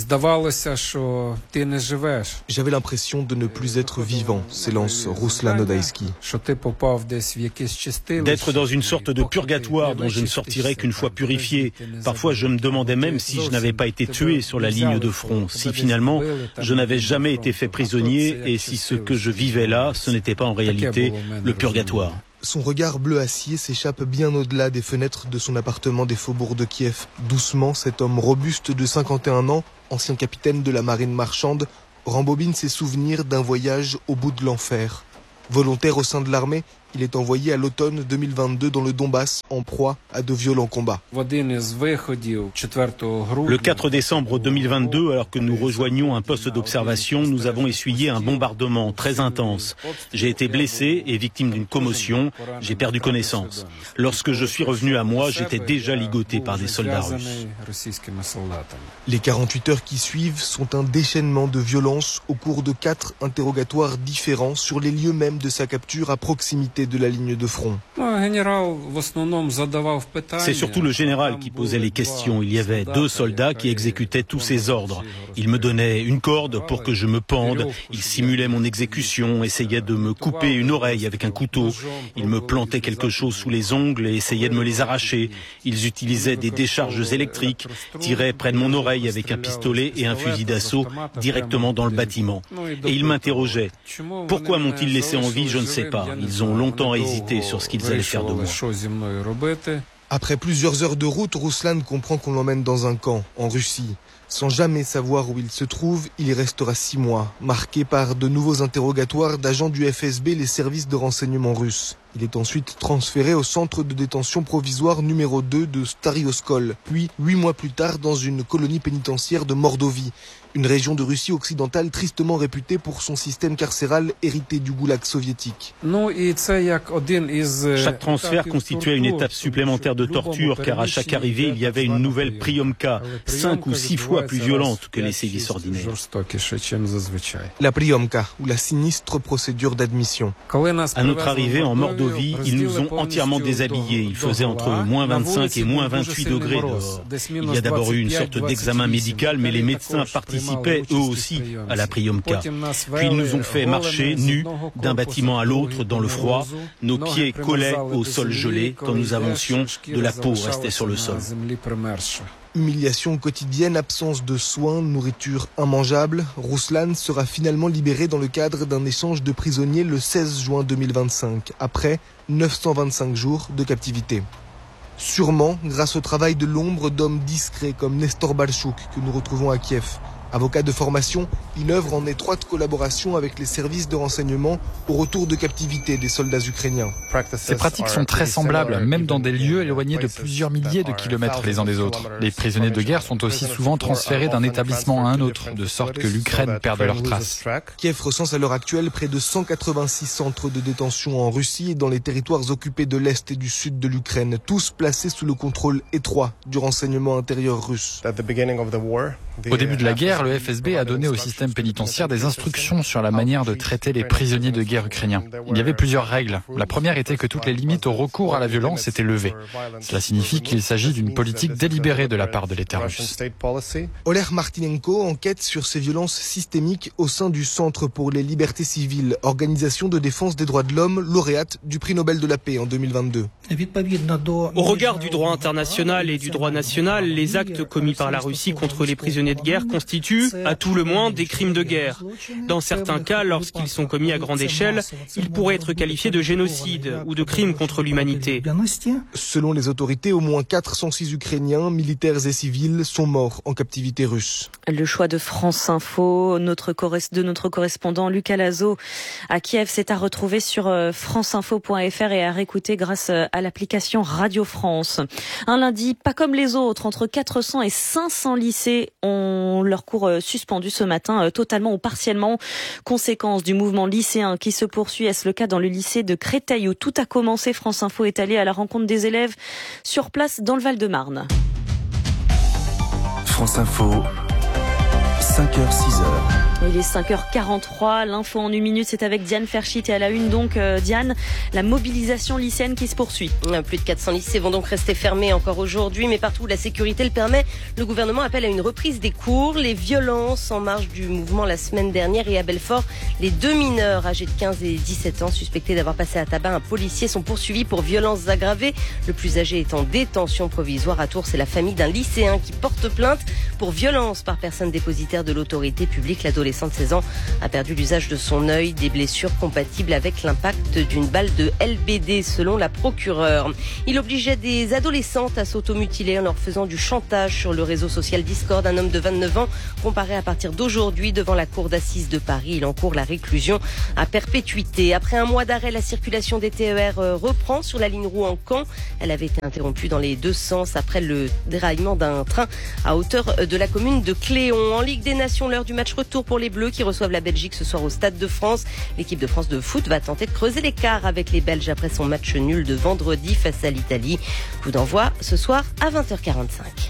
J'avais l'impression de ne plus être vivant, s'élance Ruslan Odaïski. D'être dans une sorte de purgatoire dont je ne sortirais qu'une fois purifié. Parfois, je me demandais même si je n'avais pas été tué sur la ligne de front, si finalement je n'avais jamais été fait prisonnier et si ce que je vivais là, ce n'était pas en réalité le purgatoire. Son regard bleu acier s'échappe bien au-delà des fenêtres de son appartement des faubourgs de Kiev. Doucement, cet homme robuste de cinquante et un ans, ancien capitaine de la marine marchande, rembobine ses souvenirs d'un voyage au bout de l'enfer. Volontaire au sein de l'armée, il est envoyé à l'automne deux mille vingt-deux dans le Donbass, en proie à de violents combats. Le quatre décembre deux mille vingt-deux, alors que nous rejoignions un poste d'observation, nous avons essuyé un bombardement très intense. J'ai été blessé et victime d'une commotion, j'ai perdu connaissance. Lorsque je suis revenu à moi, j'étais déjà ligoté par des soldats russes. Les quarante-huit heures qui suivent sont un déchaînement de violence au cours de quatre interrogatoires différents sur les lieux mêmes de sa capture à proximité de la ligne de front. C'est surtout le général qui posait les questions. Il y avait deux soldats qui exécutaient tous ses ordres. Il me donnait une corde pour que je me pende. Il simulait mon exécution, essayait de me couper une oreille avec un couteau. Il me plantait quelque chose sous les ongles et essayait de me les arracher. Ils utilisaient des décharges électriques, tiraient près de mon oreille avec un pistolet et un fusil d'assaut directement dans le bâtiment. Et ils m'interrogeaient. Pourquoi m'ont-ils laissé en vie, je ne sais pas. Ils ont longtemps hésité sur ce qu'ils allaient faire de moi. Après plusieurs heures de route, Ruslan comprend qu'on l'emmène dans un camp, en Russie. Sans jamais savoir où il se trouve, il y restera six mois, marqué par de nouveaux interrogatoires d'agents du F S B, les services de renseignement russes. Il est ensuite transféré au centre de détention provisoire numéro deux de Stary Oskol, puis huit mois plus tard dans une colonie pénitentiaire de Mordovie, une région de Russie occidentale tristement réputée pour son système carcéral hérité du goulag soviétique. Chaque transfert constituait une étape supplémentaire de torture, car à chaque arrivée, il y avait une nouvelle priomka, cinq ou six fois plus violente que les sévices ordinaires. La priomka, ou la sinistre procédure d'admission. À notre arrivée en Mordovie, ils nous ont entièrement déshabillés. Il faisait entre moins vingt-cinq et moins vingt-huit degrés dehors. Il y a d'abord eu une sorte d'examen médical, mais les médecins participaient eux aussi à la priomka. Puis ils nous ont fait marcher nus d'un bâtiment à l'autre dans le froid. Nos pieds collaient au sol gelé. Quand nous avancions, de la peau restait sur le sol. Humiliation quotidienne, absence de soins, nourriture immangeable. Ruslan sera finalement libéré dans le cadre d'un échange de prisonniers le seize juin deux mille vingt-cinq, après neuf cent vingt-cinq jours de captivité. Sûrement grâce au travail de l'ombre d'hommes discrets comme Nestor Balchouk que nous retrouvons à Kiev. Avocat de formation, il œuvre en étroite collaboration avec les services de renseignement au retour de captivité des soldats ukrainiens. Ces pratiques sont très semblables, même dans des lieux éloignés de plusieurs milliers de kilomètres les uns des autres. Les prisonniers de guerre sont aussi souvent transférés d'un établissement à un autre, de sorte que l'Ukraine perde leurs traces. Kiev recense à l'heure actuelle près de cent quatre-vingt-six centres de détention en Russie et dans les territoires occupés de l'Est et du Sud de l'Ukraine, tous placés sous le contrôle étroit du renseignement intérieur russe. Au début de la guerre, le F S B a donné au système pénitentiaire des instructions sur la manière de traiter les prisonniers de guerre ukrainiens. Il y avait plusieurs règles. La première était que toutes les limites au recours à la violence étaient levées. Cela signifie qu'il s'agit d'une politique délibérée de la part de l'État russe. Oleg Martinenko enquête sur ces violences systémiques au sein du Centre pour les libertés civiles, organisation de défense des droits de l'homme, lauréate du prix Nobel de la paix en deux mille vingt-deux. Au regard du droit international et du droit national, les actes commis par la Russie contre les prisonniers de guerre constituent, à tout le moins, des crimes de guerre. Dans certains cas, lorsqu'ils sont commis à grande échelle, ils pourraient être qualifiés de génocide ou de crimes contre l'humanité. Selon les autorités, au moins quatre cent six Ukrainiens, militaires et civils, sont morts en captivité russe. Le choix de France Info, notre corres- de notre correspondant Lucas Lazo à Kiev, c'est à retrouver sur franceinfo point f r et à réécouter grâce à l'application Radio France. Un lundi pas comme les autres, entre quatre cents et cinq cents lycées ont auront leur cours suspendu ce matin, totalement ou partiellement. Conséquence du mouvement lycéen qui se poursuit. Est-ce le cas dans le lycée de Créteil où tout a commencé? France Info est allé à la rencontre des élèves sur place dans le Val-de-Marne. France Info, cinq heures six heures. Il est cinq heures quarante-trois, l'info en une minute, c'est avec Diane Ferchit et à la une donc, euh, Diane, la mobilisation lycéenne qui se poursuit. Plus de quatre cents lycées vont donc rester fermés encore aujourd'hui, mais partout où la sécurité le permet, le gouvernement appelle à une reprise des cours. Les violences en marge du mouvement la semaine dernière et à Belfort, les deux mineurs âgés de quinze et dix-sept ans suspectés d'avoir passé à tabac un policier sont poursuivis pour violences aggravées. Le plus âgé est en détention provisoire. À Tours, c'est la famille d'un lycéen qui porte plainte pour violence par personne dépositaire de l'autorité publique. L'adolescent de seize ans a perdu l'usage de son œil, des blessures compatibles avec l'impact d'une balle de L B D selon la procureure. Il obligeait des adolescentes à s'automutiler en leur faisant du chantage sur le réseau social Discord. Un homme de vingt-neuf ans comparé à partir d'aujourd'hui devant la cour d'assises de Paris. Il encourt la réclusion à perpétuité. Après un mois d'arrêt, la circulation des T E R reprend sur la ligne Rouen-Caen. Elle avait été interrompue dans les deux sens après le déraillement d'un train à hauteur de la commune de Cléon. En Ligue des Nations, l'heure du match retour pour les Bleus qui reçoivent la Belgique ce soir au Stade de France. L'équipe de France de foot va tenter de creuser l'écart avec les Belges après son match nul de vendredi face à l'Italie. Coup d'envoi ce soir à vingt heures quarante-cinq.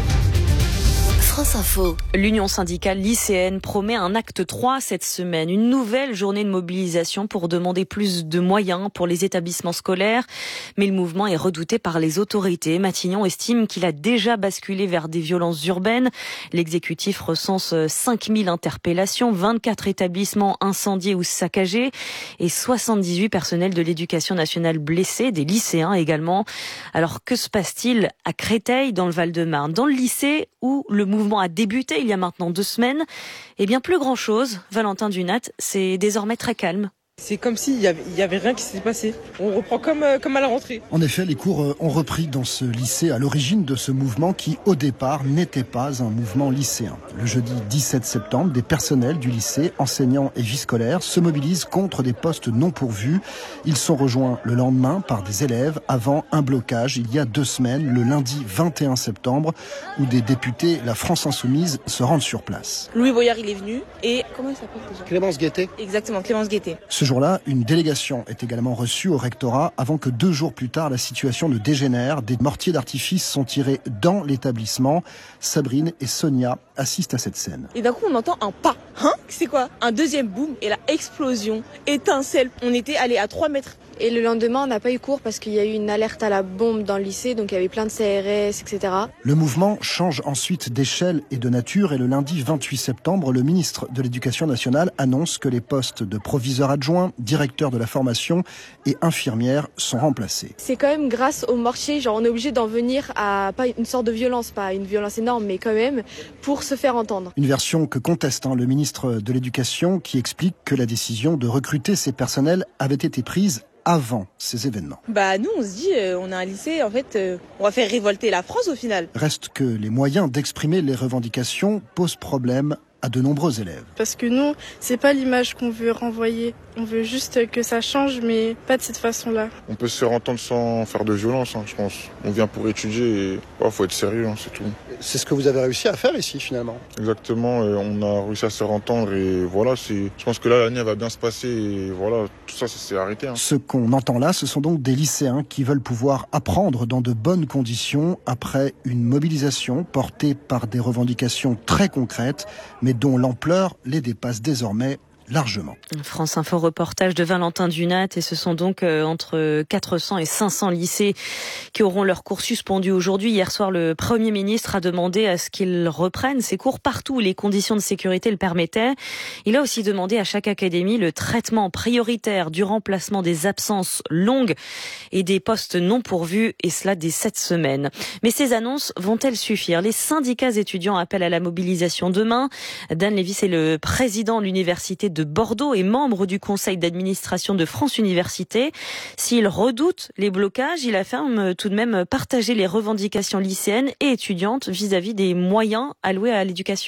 France Info. L'Union syndicale lycéenne promet un acte trois cette semaine, une nouvelle journée de mobilisation pour demander plus de moyens pour les établissements scolaires. Mais le mouvement est redouté par les autorités. Matignon estime qu'il a déjà basculé vers des violences urbaines. L'exécutif recense cinq mille interpellations, vingt-quatre établissements incendiés ou saccagés et soixante-dix-huit personnels de l'éducation nationale blessés, des lycéens également. Alors que se passe-t-il à Créteil, dans le Val-de-Marne, dans le lycée où le mouvement a débuté il y a maintenant deux semaines? Eh bien, plus grand-chose. Valentin Dunat, c'est désormais très calme. C'est comme s'il y avait, il y avait rien qui s'était passé. On reprend comme, euh, comme à la rentrée. En effet, les cours ont repris dans ce lycée à l'origine de ce mouvement qui, au départ, n'était pas un mouvement lycéen. Le jeudi dix-sept septembre, des personnels du lycée, enseignants et vie scolaire, se mobilisent contre des postes non pourvus. Ils sont rejoints le lendemain par des élèves avant un blocage il y a deux semaines, le lundi vingt et un septembre, où des députés, la France Insoumise, se rendent sur place. Louis Boyard, il est venu et... Comment il s'appelle déjà ? Clémence Guettet. Exactement, Clémence Guettet. Ce jour-là, une délégation est également reçue au rectorat avant que deux jours plus tard, la situation ne dégénère. Des mortiers d'artifice sont tirés dans l'établissement. Sabrine et Sonia assistent à cette scène. Et d'un coup, on entend un pas. Hein ? C'est quoi ? Un deuxième boom et la explosion, étincelle. On était allé à trois mètres. Et le lendemain, on n'a pas eu cours parce qu'il y a eu une alerte à la bombe dans le lycée, donc il y avait plein de C R S, et cetera. Le mouvement change ensuite d'échelle et de nature et le lundi vingt-huit septembre, le ministre de l'Éducation nationale annonce que les postes de proviseur adjoint, directeur de la formation et infirmière sont remplacés. C'est quand même grâce au mortier, genre on est obligé d'en venir à pas une sorte de violence, pas une violence énorme, mais quand même pour se faire entendre. Une version que conteste hein, le ministre de l'Éducation qui explique que la décision de recruter ces personnels avait été prise avant ces événements. Bah nous on se dit, euh, on a un lycée, en fait, euh, on va faire révolter la France au final. Reste que les moyens d'exprimer les revendications posent problème à de nombreux élèves. Parce que nous, c'est pas l'image qu'on veut renvoyer. On veut juste que ça change, mais pas de cette façon-là. On peut se faire entendre sans faire de violence, hein, je pense. On vient pour étudier et oh, faut être sérieux, hein, c'est tout. C'est ce que vous avez réussi à faire ici, finalement. Exactement, et on a réussi à se faire entendre et voilà, c'est... je pense que là, l'année va bien se passer et voilà, tout ça, ça s'est arrêté. Hein. Ce qu'on entend là, ce sont donc des lycéens qui veulent pouvoir apprendre dans de bonnes conditions après une mobilisation portée par des revendications très concrètes, mais dont l'ampleur les dépasse désormais largement. France Info reportage de Valentin Dunat et ce sont donc euh, entre quatre cents et cinq cents lycées qui auront leurs cours suspendus aujourd'hui. Hier soir, le Premier ministre a demandé à ce qu'ils reprennent ces cours partout où les conditions de sécurité le permettaient. Il a aussi demandé à chaque académie le traitement prioritaire du remplacement des absences longues et des postes non pourvus et cela dès sept semaines. Mais ces annonces vont-elles suffire ? Les syndicats étudiants appellent à la mobilisation demain. Dan Lévis est le président de l'université de de Bordeaux et membre du conseil d'administration de France Université. S'il redoute les blocages, il affirme tout de même partager les revendications lycéennes et étudiantes vis-à-vis des moyens alloués à l'éducation.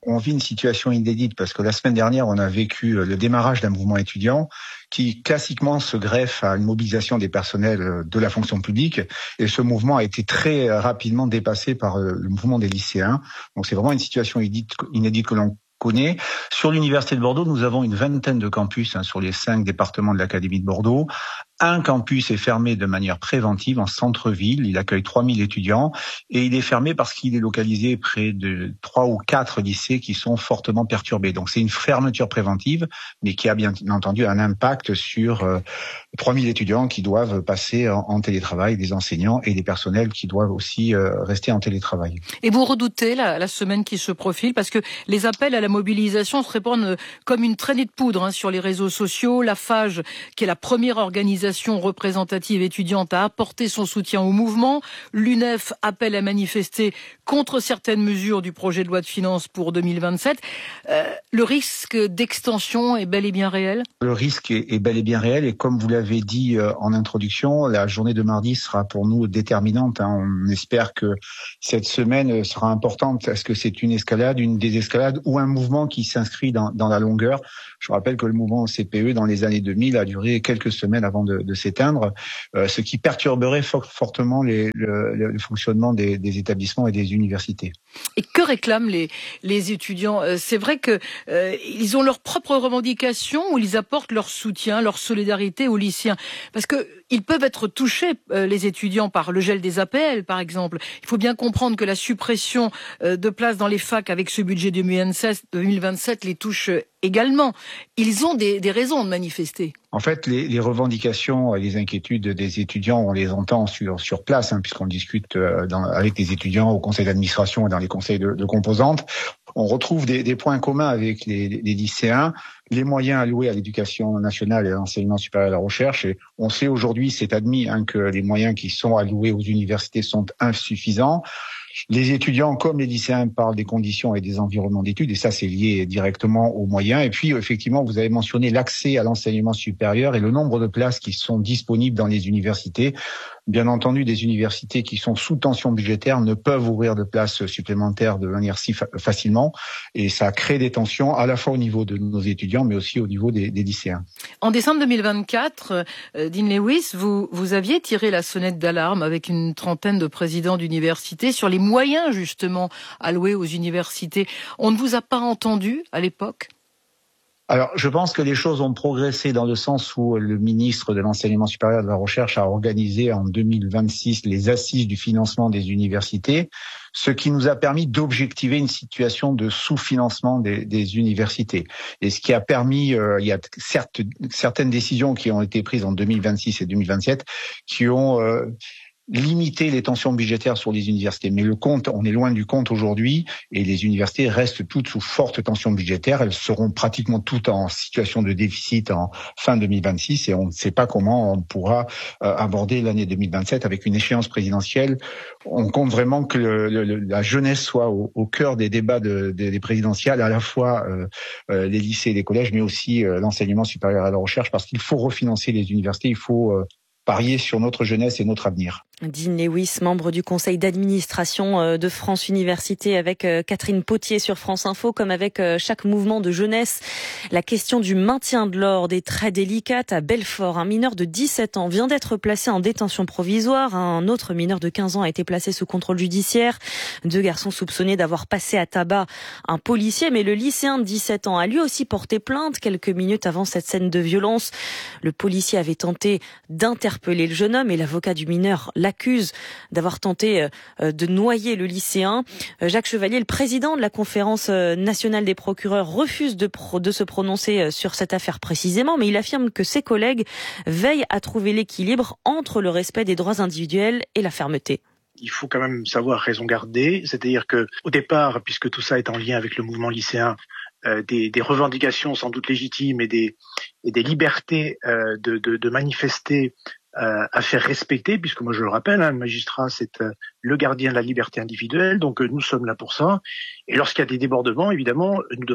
on vit une situation inédite parce que la semaine dernière, on a vécu le démarrage d'un mouvement étudiant qui classiquement se greffe à une mobilisation des personnels de la fonction publique. Et ce mouvement a été très rapidement dépassé par le mouvement des lycéens. Donc c'est vraiment une situation inédite, inédite que l'on connaît. Sur l'Université de Bordeaux, nous avons une vingtaine de campus hein, sur les cinq départements de l'Académie de Bordeaux. Un campus est fermé de manière préventive en centre-ville. Il accueille trois mille étudiants et il est fermé parce qu'il est localisé près de trois ou quatre lycées qui sont fortement perturbés. Donc c'est une fermeture préventive, mais qui a bien entendu un impact sur euh, trois mille étudiants qui doivent passer en, en télétravail, des enseignants et des personnels qui doivent aussi euh, rester en télétravail. Et vous redoutez la, la semaine qui se profile parce que les appels à la mobilisation se répandent comme une traînée de poudre hein, sur les réseaux sociaux. La FAGE, qui est la première organisation représentative étudiante, a apporté son soutien au mouvement. L'U N E F appelle à manifester contre certaines mesures du projet de loi de finances pour deux mille vingt-sept. Euh, le risque d'extension est bel et bien réel ? Le risque est, est bel et bien réel et comme vous l'avez dit euh, en introduction, la journée de mardi sera pour nous déterminante. Hein. On espère que cette semaine sera importante. Est-ce que c'est une escalade, une désescalade ou un mouvement qui s'inscrit dans, dans la longueur ? Je rappelle que le mouvement C P E dans les années deux mille a duré quelques semaines avant de, de s'éteindre, euh, ce qui perturberait fort, fortement les, le, le fonctionnement des, des établissements et des universités. Et que réclament les, les étudiants ? euh, C'est vrai que euh, ils ont leurs propres revendications ou ils apportent leur soutien, leur solidarité aux lycéens. Parce que ils peuvent être touchés, euh, les étudiants, par le gel des A P L, par exemple. Il faut bien comprendre que la suppression euh, de places dans les facs avec ce budget deux mille vingt-sept les touche également. Ils ont des, des raisons de manifester. En fait, les, les revendications et les inquiétudes des étudiants, on les entend sur, sur place, hein, puisqu'on discute euh, dans, avec les étudiants au conseil d'administration et dans les conseils de, de composantes. On retrouve des, des points communs avec les, les lycéens, les moyens alloués à l'éducation nationale et à l'enseignement supérieur et à la recherche. Et on sait aujourd'hui, c'est admis, hein, que les moyens qui sont alloués aux universités sont insuffisants. Les étudiants comme les lycéens parlent des conditions et des environnements d'études, et ça c'est lié directement aux moyens. Et puis effectivement, vous avez mentionné l'accès à l'enseignement supérieur et le nombre de places qui sont disponibles dans les universités. Bien entendu, des universités qui sont sous tension budgétaire ne peuvent ouvrir de places supplémentaires de manière si fa- facilement, et ça crée des tensions à la fois au niveau de nos étudiants, mais aussi au niveau des, des lycéens. En décembre deux mille vingt-quatre, euh, Dean Lewis, vous, vous aviez tiré la sonnette d'alarme avec une trentaine de présidents d'universités sur les moyens justement alloués aux universités. On ne vous a pas entendu à l'époque ? Alors, je pense que les choses ont progressé dans le sens où le ministre de l'Enseignement supérieur et de la Recherche a organisé en deux mille vingt-six les assises du financement des universités, ce qui nous a permis d'objectiver une situation de sous-financement des, des universités. Et ce qui a permis, euh, il y a certes, certaines décisions qui ont été prises en deux mille vingt-six et deux mille vingt-sept qui ont euh, limiter les tensions budgétaires sur les universités. Mais le compte, on est loin du compte aujourd'hui et les universités restent toutes sous forte tension budgétaire. Elles seront pratiquement toutes en situation de déficit en fin deux mille vingt-six et on ne sait pas comment on pourra euh, aborder l'année deux mille vingt-sept avec une échéance présidentielle. On compte vraiment que le, le, la jeunesse soit au, au cœur des débats de, de, des présidentielles, à la fois euh, euh, les lycées et les collèges, mais aussi euh, l'enseignement supérieur et la recherche, parce qu'il faut refinancer les universités, il faut euh, parier sur notre jeunesse et notre avenir. Dean Lewis, membre du conseil d'administration de France Université, avec Catherine Potier sur France Info. Comme avec chaque mouvement de jeunesse, la question du maintien de l'ordre est très délicate. À Belfort, un mineur de dix-sept ans vient d'être placé en détention provisoire. Un autre mineur de quinze ans a été placé sous contrôle judiciaire. Deux garçons soupçonnés d'avoir passé à tabac un policier, mais le lycéen de dix-sept ans a lui aussi porté plainte quelques minutes avant cette scène de violence. Le policier avait tenté d'interpeller le jeune homme et l'avocat du mineur l'accuse d'avoir tenté de noyer le lycéen. Jacques Chevalier, le président de la conférence nationale des procureurs, refuse de, pro- de se prononcer sur cette affaire précisément, mais il affirme que ses collègues veillent à trouver l'équilibre entre le respect des droits individuels et la fermeté. Il faut quand même savoir raison garder, c'est-à-dire que au départ, puisque tout ça est en lien avec le mouvement lycéen, euh, des, des revendications sans doute légitimes et des, et des libertés euh, de, de, de manifester Euh, à faire respecter, puisque moi je le rappelle, hein, le magistrat c'est euh, le gardien de la liberté individuelle, donc euh, nous sommes là pour ça. Et lorsqu'il y a des débordements, évidemment, nous devons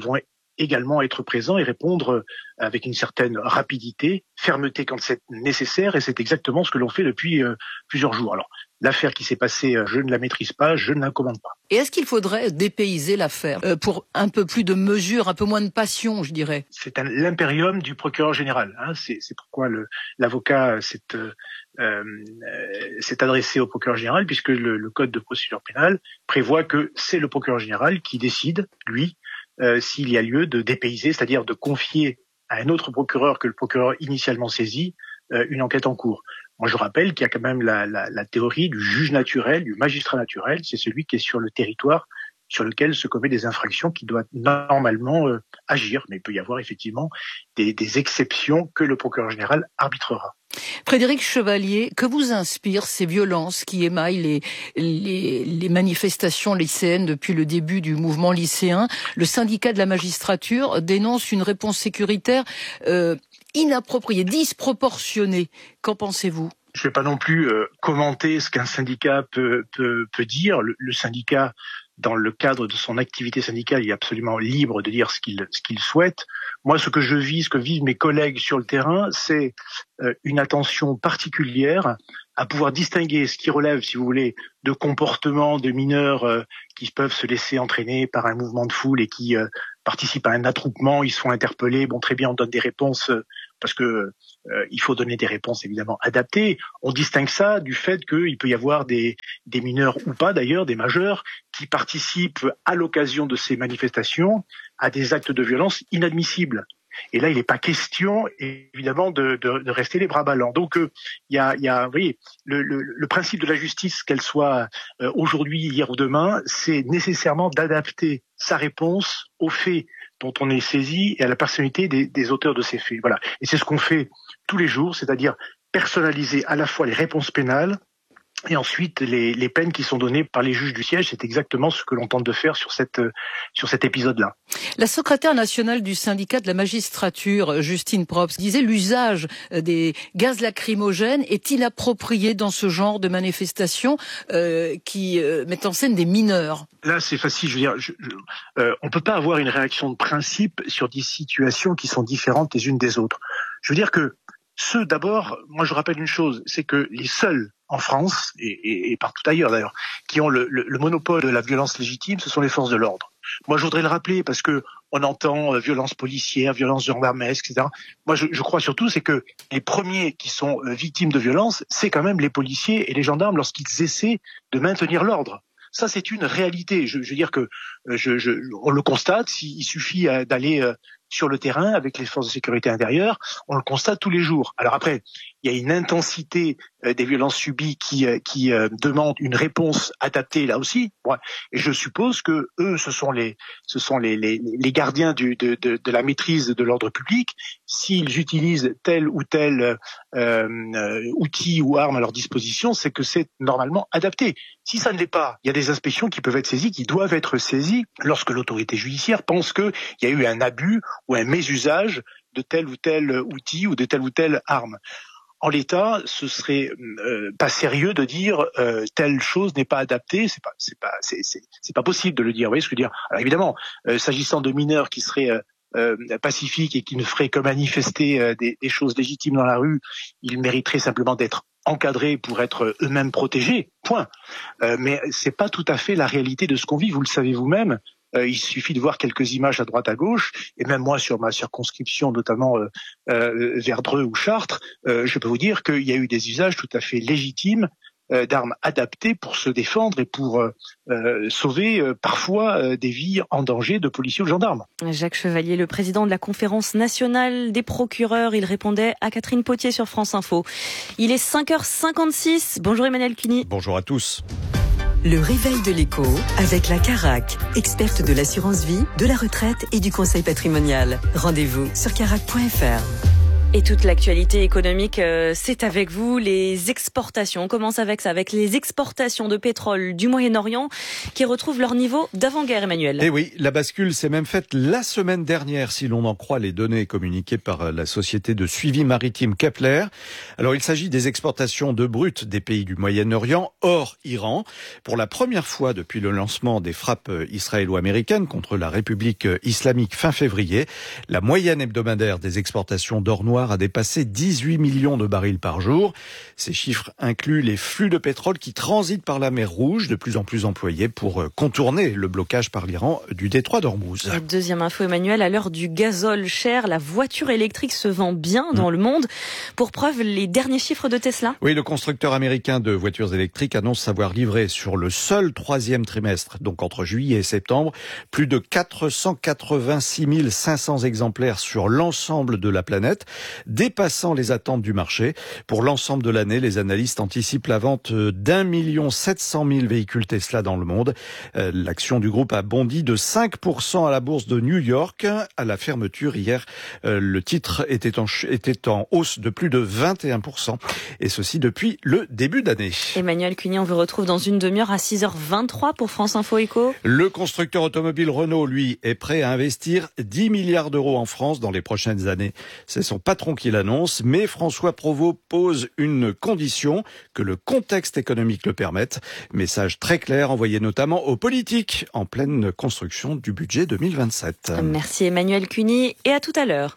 également être présent et répondre avec une certaine rapidité, fermeté quand c'est nécessaire, et c'est exactement ce que l'on fait depuis euh, plusieurs jours. Alors, l'affaire qui s'est passée, je ne la maîtrise pas, je ne la commande pas. Et est-ce qu'il faudrait dépayser l'affaire euh, pour un peu plus de mesure, un peu moins de passion, je dirais? C'est un, l'impérium du procureur général. Hein, c'est, c'est pourquoi le, l'avocat s'est, euh, euh, s'est adressé au procureur général, puisque le, le code de procédure pénale prévoit que c'est le procureur général qui décide, lui, euh, s'il y a lieu de dépayser, c'est-à-dire de confier à un autre procureur que le procureur initialement saisi euh, une enquête en cours. Moi, je rappelle qu'il y a quand même la, la, la théorie du juge naturel, du magistrat naturel. C'est celui qui est sur le territoire sur lequel se commet des infractions, qui doit normalement euh, agir. Mais il peut y avoir effectivement des, des exceptions que le procureur général arbitrera. Frédéric Chevalier, que vous inspirent ces violences qui émaillent les, les, les manifestations lycéennes depuis le début du mouvement lycéen? Le syndicat de la magistrature dénonce une réponse sécuritaire euh, inappropriée, disproportionnée. Qu'en pensez-vous? Je ne vais pas non plus euh, commenter ce qu'un syndicat peut, peut, peut dire. Le, le syndicat, dans le cadre de son activité syndicale, il est absolument libre de dire ce qu'il, ce qu'il souhaite. Moi, ce que je vis, ce que vivent mes collègues sur le terrain, c'est euh, une attention particulière à pouvoir distinguer ce qui relève, si vous voulez, de comportements de mineurs euh, qui peuvent se laisser entraîner par un mouvement de foule et qui euh, participent à un attroupement, ils se font interpeller. Bon, très bien, on donne des réponses euh, parce que euh, il faut donner des réponses évidemment adaptées. On distingue ça du fait qu'il peut y avoir des, des mineurs ou pas d'ailleurs, des majeurs, qui participent à l'occasion de ces manifestations à des actes de violence inadmissibles. Et là, il n'est pas question, évidemment, de, de, de rester les bras ballants. Donc, il euh, y, a, y a, vous voyez, le, le, le principe de la justice, qu'elle soit euh, aujourd'hui, hier ou demain, c'est nécessairement d'adapter sa réponse aux faits dont on est saisi et à la personnalité des, des auteurs de ces faits. Voilà. Et c'est ce qu'on fait tous les jours, c'est-à-dire personnaliser à la fois les réponses pénales et ensuite les, les peines qui sont données par les juges du siège. C'est exactement ce que l'on tente de faire sur cette sur cet épisode-là. La secrétaire nationale du syndicat de la magistrature, Justine Probst, disait l'usage des gaz lacrymogènes est inapproprié dans ce genre de manifestation euh, qui euh, met en scène des mineurs. Là, c'est facile. Je veux dire, je, je, euh, on peut pas avoir une réaction de principe sur des situations qui sont différentes les unes des autres. Je veux dire que ceux, d'abord, moi je rappelle une chose, c'est que les seuls en France, et, et, et partout ailleurs d'ailleurs, qui ont le, le, le monopole de la violence légitime, ce sont les forces de l'ordre. Moi je voudrais le rappeler parce que on entend euh, violence policière, violence gendarmesque, et cetera. Moi je, je crois surtout c'est que les premiers qui sont euh, victimes de violence, c'est quand même les policiers et les gendarmes lorsqu'ils essaient de maintenir l'ordre. Ça, c'est une réalité. Je, je veux dire que euh, je, je, on le constate. Il suffit euh, d'aller euh, sur le terrain avec les forces de sécurité intérieure. On le constate tous les jours. Alors après, il y a une intensité euh, des violences subies qui, euh, qui euh, demande une réponse adaptée là aussi. Ouais. Et je suppose que eux, ce sont les, ce sont les, les, les gardiens du, de, de, de la maîtrise de l'ordre public. S'ils utilisent tel ou tel euh, euh, outil ou arme à leur disposition, c'est que c'est normalement adapté. Si ça ne l'est pas, il y a des inspections qui peuvent être saisies, qui doivent être saisies lorsque l'autorité judiciaire pense qu'il y a eu un abus ou un mésusage de tel ou tel outil ou de telle ou telle arme. En l'état, ce serait euh, pas sérieux de dire euh, telle chose n'est pas adaptée. C'est pas, c'est pas, c'est, c'est, c'est pas possible de le dire. Vous voyez ce que je veux dire? Alors évidemment, euh, s'agissant de mineurs qui seraient euh, euh, pacifiques et qui ne feraient que manifester euh, des, des choses légitimes dans la rue, ils mériteraient simplement d'être encadrés pour être eux-mêmes protégés. Point. Euh, mais c'est pas tout à fait la réalité de ce qu'on vit. Vous le savez vous-même. Euh, il suffit de voir quelques images à droite à gauche, et même moi sur ma circonscription, notamment euh, euh, vers Dreux ou Chartres, euh, je peux vous dire qu'il y a eu des usages tout à fait légitimes euh, d'armes adaptées pour se défendre et pour euh, euh, sauver euh, parfois euh, des vies en danger de policiers ou de gendarmes. Jacques Chevalier, le président de la Conférence nationale des procureurs, il répondait à Catherine Potier sur France Info. Il est cinq heures cinquante-six. Bonjour Emmanuel Cuny. Bonjour à tous. Le réveil de l'écho avec la Carac, experte de l'assurance vie, de la retraite et du conseil patrimonial. Rendez-vous sur carac point f r. Et toute l'actualité économique, euh, c'est avec vous. Les exportations, on commence avec ça, avec les exportations de pétrole du Moyen-Orient qui retrouvent leur niveau d'avant-guerre, Emmanuel. Et oui, la bascule s'est même faite la semaine dernière, si l'on en croit les données communiquées par la société de suivi maritime Kepler. Alors, il s'agit des exportations de brut des pays du Moyen-Orient hors Iran. Pour la première fois depuis le lancement des frappes israélo-américaines contre la République islamique fin février, la moyenne hebdomadaire des exportations d'or noir a dépassé dix-huit millions de barils par jour. Ces chiffres incluent les flux de pétrole qui transitent par la mer Rouge, de plus en plus employés pour contourner le blocage par l'Iran du détroit d'Ormuz. Deuxième info, Emmanuel, à l'heure du gazole cher, la voiture électrique se vend bien dans mmh. le monde. Pour preuve, les derniers chiffres de Tesla. Oui, le constructeur américain de voitures électriques annonce savoir livrer sur le seul troisième trimestre, donc entre juillet et septembre, plus de quatre cent quatre-vingt-six mille cinq cents exemplaires sur l'ensemble de la planète, dépassant les attentes du marché. Pour l'ensemble de l'année, les analystes anticipent la vente d'un million sept cent mille véhicules Tesla dans le monde. L'action du groupe a bondi de cinq pour cent à la bourse de New York. À la fermeture hier, le titre était en, était en hausse de plus de vingt et un pour cent. Et ceci depuis le début d'année. Emmanuel Cuny, on vous retrouve dans une demi-heure à six heures vingt-trois pour France Info Éco. Le constructeur automobile Renault, lui, est prêt à investir dix milliards d'euros en France dans les prochaines années. C'est son patron qui l'annonce, mais François Provost pose une condition, que le contexte économique le permette. Message très clair envoyé notamment aux politiques en pleine construction du budget deux mille vingt-sept. Merci Emmanuel Cuny et à tout à l'heure.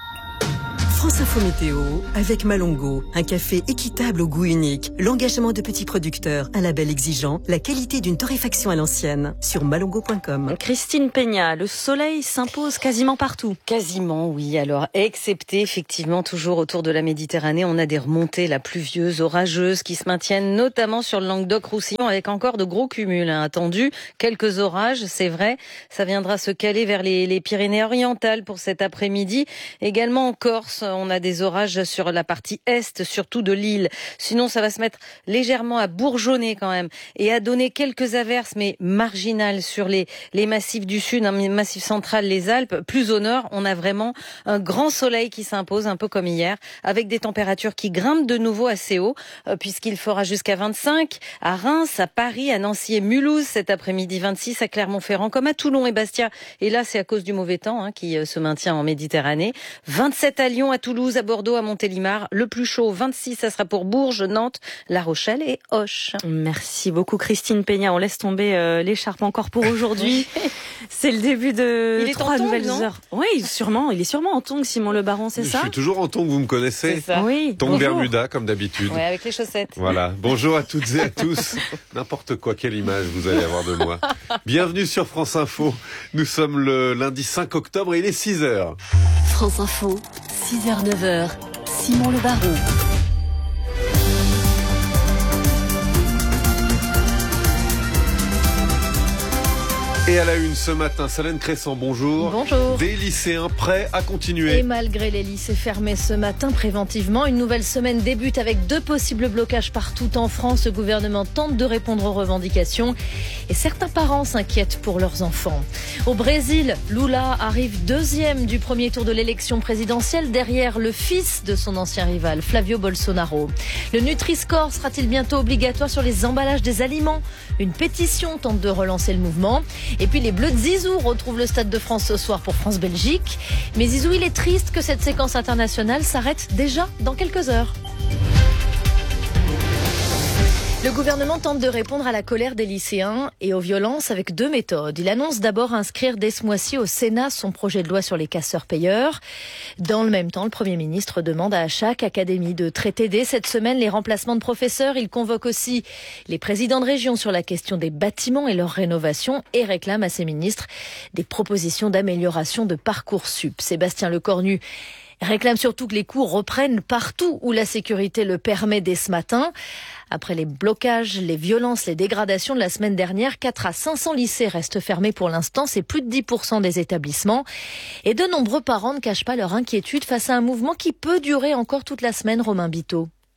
France Info Météo avec Malongo, un café équitable au goût unique, l'engagement de petits producteurs, un label exigeant, la qualité d'une torréfaction à l'ancienne, sur malongo point com. Christine Peña, le soleil s'impose quasiment partout. Quasiment, oui. Alors, excepté effectivement toujours autour de la Méditerranée, on a des remontées la pluvieuses, orageuses qui se maintiennent notamment sur le Languedoc-Roussillon avec encore de gros cumuls hein, attendus. Quelques orages, c'est vrai. Ça viendra se caler vers les, les Pyrénées-Orientales pour cet après-midi. Également en Corse, on a des orages sur la partie est, surtout de l'île. Sinon, ça va se mettre légèrement à bourgeonner quand même et à donner quelques averses, mais marginales sur les, les massifs du sud, un hein, massif central, les Alpes. Plus au nord, on a vraiment un grand soleil qui s'impose, un peu comme hier, avec des températures qui grimpent de nouveau assez haut, euh, puisqu'il fera jusqu'à vingt-cinq à Reims, à Paris, à Nancy et Mulhouse cet après-midi, vingt-six à Clermont-Ferrand, comme à Toulon et Bastia. Et là, c'est à cause du mauvais temps hein, qui euh, se maintient en Méditerranée. vingt-sept à Lyon, à Toulouse, à Bordeaux, à Montélimar. Le plus chaud, vingt-six, ça sera pour Bourges, Nantes, La Rochelle et Auch. Merci beaucoup Christine Peña. On laisse tomber euh, l'écharpe encore pour aujourd'hui. C'est le début de il est trois en tongs, nouvelles non heures. Oui, sûrement. Il est sûrement en tongs, Simon Le Baron, c'est Je ça? Je suis toujours en tongs, vous me connaissez. C'est ça. Oui. Tongs Bonjour. Bermuda, comme d'habitude. Ouais, avec les chaussettes. Voilà. Bonjour à toutes et à tous. N'importe quoi, quelle image vous allez avoir de moi. Bienvenue sur France Info. Nous sommes le lundi cinq octobre et il est six heures. France Info, six heures neuf heures. Simon Le Baron. Et à la une ce matin, Solène Crescent, bonjour. Bonjour. Des lycéens prêts à continuer. Et malgré les lycées fermés ce matin préventivement, une nouvelle semaine débute avec deux possibles blocages partout en France. Le gouvernement tente de répondre aux revendications et certains parents s'inquiètent pour leurs enfants. Au Brésil, Lula arrive deuxième du premier tour de l'élection présidentielle derrière le fils de son ancien rival, Flavio Bolsonaro. Le Nutri-Score sera-t-il bientôt obligatoire sur les emballages des aliments? Une pétition tente de relancer le mouvement. Et puis les Bleus de Zizou retrouvent le Stade de France ce soir pour France-Belgique. Mais Zizou, il est triste que cette séquence internationale s'arrête déjà dans quelques heures. Le gouvernement tente de répondre à la colère des lycéens et aux violences avec deux méthodes. Il annonce d'abord inscrire dès ce mois-ci au Sénat son projet de loi sur les casseurs-payeurs. Dans le même temps, le Premier ministre demande à chaque académie de traiter dès cette semaine les remplacements de professeurs. Il convoque aussi les présidents de région sur la question des bâtiments et leur rénovation et réclame à ses ministres des propositions d'amélioration de Parcoursup. Sébastien Lecornu réclame surtout que les cours reprennent partout où la sécurité le permet dès ce matin. Après les blocages, les violences, les dégradations de la semaine dernière, quatre à cinq cents lycées restent fermés pour l'instant. C'est plus de dix pour cent des établissements. Et de nombreux parents ne cachent pas leur inquiétude face à un mouvement qui peut durer encore toute la semaine, Romain Biteau.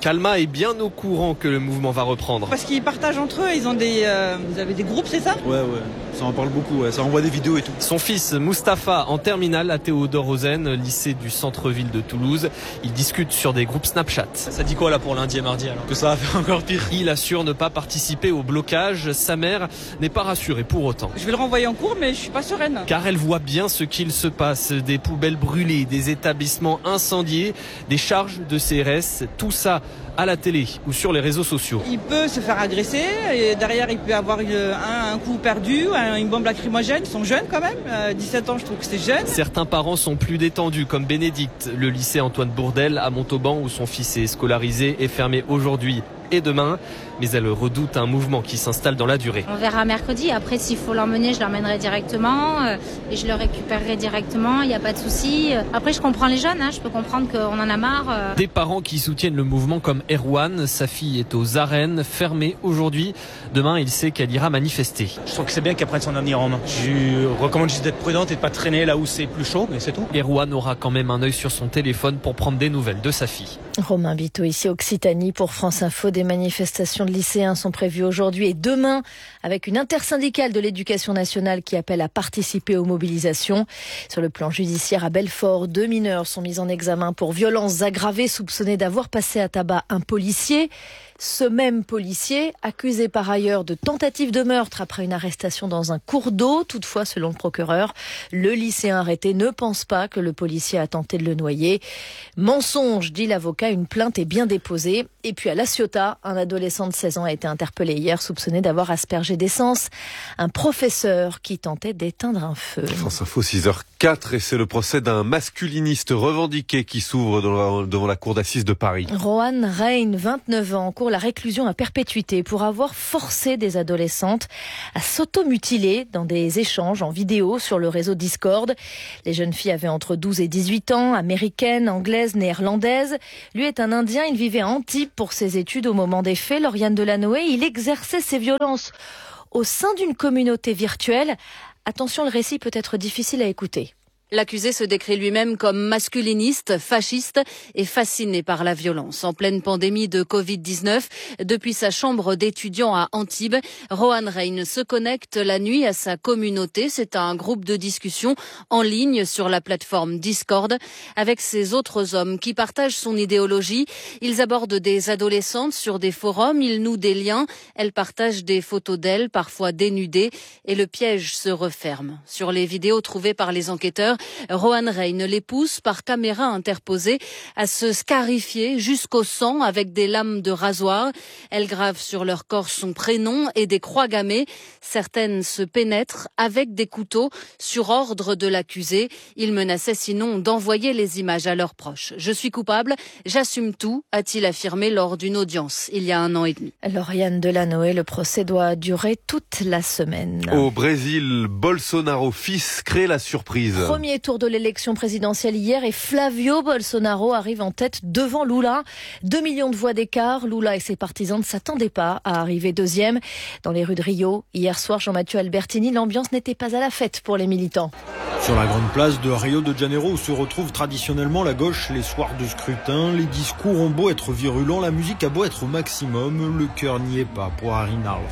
Calma est bien au courant que le mouvement va reprendre. Parce qu'ils partagent entre eux, ils ont des, euh, vous avez des groupes, c'est ça ? Ouais, ouais, ça en parle beaucoup, ouais. Ça envoie des vidéos et tout. Son fils Mustapha, en terminale à Théodore Ozen, lycée du centre-ville de Toulouse, il discute sur des groupes Snapchat. Ça dit quoi là pour lundi et mardi alors ? Que ça va faire encore pire. Il assure ne pas participer au blocage. Sa mère n'est pas rassurée pour autant. Je vais le renvoyer en cours, mais je suis pas sereine. Car elle voit bien ce qu'il se passe. Des poubelles brûlées, des établissements incendiés, des charges de C R S, tout ça à la télé ou sur les réseaux sociaux. Il peut se faire agresser, et derrière il peut avoir un, un coup perdu, une bombe lacrymogène. Ils sont jeunes quand même, euh, dix-sept ans je trouve que c'est jeune. Certains parents sont plus détendus comme Bénédicte. Le lycée Antoine Bourdelle à Montauban où son fils est scolarisé est fermé aujourd'hui et demain, mais elle redoute un mouvement qui s'installe dans la durée. On verra mercredi, après s'il faut l'emmener, je l'emmènerai directement euh, et je le récupérerai directement, il n'y a pas de souci. Après je comprends les jeunes, hein, je peux comprendre qu'on en a marre. Euh. Des parents qui soutiennent le mouvement comme Erwan, sa fille est aux arènes, fermée aujourd'hui. Demain, il sait qu'elle ira manifester. Je trouve que c'est bien qu'elle prenne son avenir en main. Je lui recommande juste d'être prudente et de pas traîner là où c'est plus chaud, mais c'est tout. Erwan aura quand même un œil sur son téléphone pour prendre des nouvelles de sa fille. Romain Biteau, ici Occitanie pour France Info. Des manifestations de lycéens sont prévues aujourd'hui et demain avec une intersyndicale de l'éducation nationale qui appelle à participer aux mobilisations. Sur le plan judiciaire à Belfort, deux mineurs sont mis en examen pour violences aggravées soupçonnés d'avoir passé à tabac un policier. Ce même policier, accusé par ailleurs de tentative de meurtre après une arrestation dans un cours d'eau. Toutefois, selon le procureur, le lycéen arrêté ne pense pas que le policier a tenté de le noyer. Mensonge, dit l'avocat, une plainte est bien déposée. Et puis à La Ciotat, un adolescent de seize ans a été interpellé hier, soupçonné d'avoir aspergé d'essence un professeur qui tentait d'éteindre un feu. France Info, six heures quatre, et c'est le procès d'un masculiniste revendiqué qui s'ouvre devant la cour d'assises de Paris. Rohan Rein, vingt-neuf ans, court la réclusion à perpétuité pour avoir forcé des adolescentes à s'automutiler dans des échanges en vidéo sur le réseau Discord. Les jeunes filles avaient entre douze et dix-huit ans, américaines, anglaises, néerlandaises. Lui est un Indien, il vivait à Antibes pour ses études au moment des faits. Lauriane Delanoë, il exerçait ses violences au sein d'une communauté virtuelle. Attention, le récit peut être difficile à écouter. L'accusé se décrit lui-même comme masculiniste, fasciste et fasciné par la violence. En pleine pandémie de covid dix-neuf, depuis sa chambre d'étudiant à Antibes, Rohan Rein se connecte la nuit à sa communauté. C'est un groupe de discussion en ligne sur la plateforme Discord avec ses autres hommes qui partagent son idéologie. Ils abordent des adolescentes sur des forums, ils nouent des liens, elles partagent des photos d'elles, parfois dénudées, et le piège se referme. Sur les vidéos trouvées par les enquêteurs, Rohan Rein les pousse par caméra interposée à se scarifier jusqu'au sang avec des lames de rasoir. Elles gravent sur leur corps son prénom et des croix gammées. Certaines se pénètrent avec des couteaux sur ordre de l'accusé. Il menaçait sinon d'envoyer les images à leurs proches. « Je suis coupable, j'assume tout », a-t-il affirmé lors d'une audience il y a un an et demi. Lauriane Delanoë, le procès doit durer toute la semaine. Au Brésil, Bolsonaro fils crée la surprise. Premier tour de l'élection présidentielle hier et Flavio Bolsonaro arrive en tête devant Lula. Deux millions de voix d'écart. Lula et ses partisans ne s'attendaient pas à arriver deuxième. Dans les rues de Rio, hier soir, Jean-Mathieu Albertini, l'ambiance n'était pas à la fête pour les militants. Sur la grande place de Rio de Janeiro où se retrouve traditionnellement la gauche les soirs de scrutin, les discours ont beau être virulents, la musique a beau être au maximum, le cœur n'y est pas pour Arinaldo.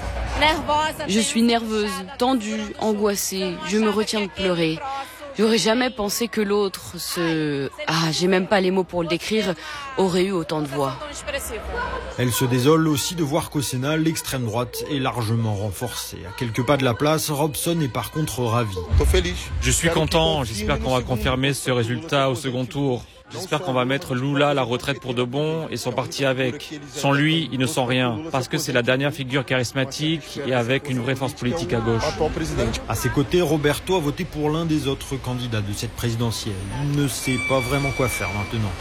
Je suis nerveuse, tendue, angoissée, je me retiens de pleurer. J'aurais jamais pensé que l'autre, ce... Ah, j'ai même pas les mots pour le décrire, aurait eu autant de voix. Elle se désole aussi de voir qu'au Sénat, l'extrême droite est largement renforcée. À quelques pas de la place, Robson est par contre ravi. Je suis content, j'espère qu'on va confirmer ce résultat au second tour. J'espère qu'on va mettre Lula à la retraite pour de bon et son parti avec. Sans lui, ils ne sont rien, parce que c'est la dernière figure charismatique et avec une vraie force politique à gauche. À ses côtés, Roberto a voté pour l'un des autres candidats de cette présidentielle. Il ne sait pas vraiment quoi faire maintenant.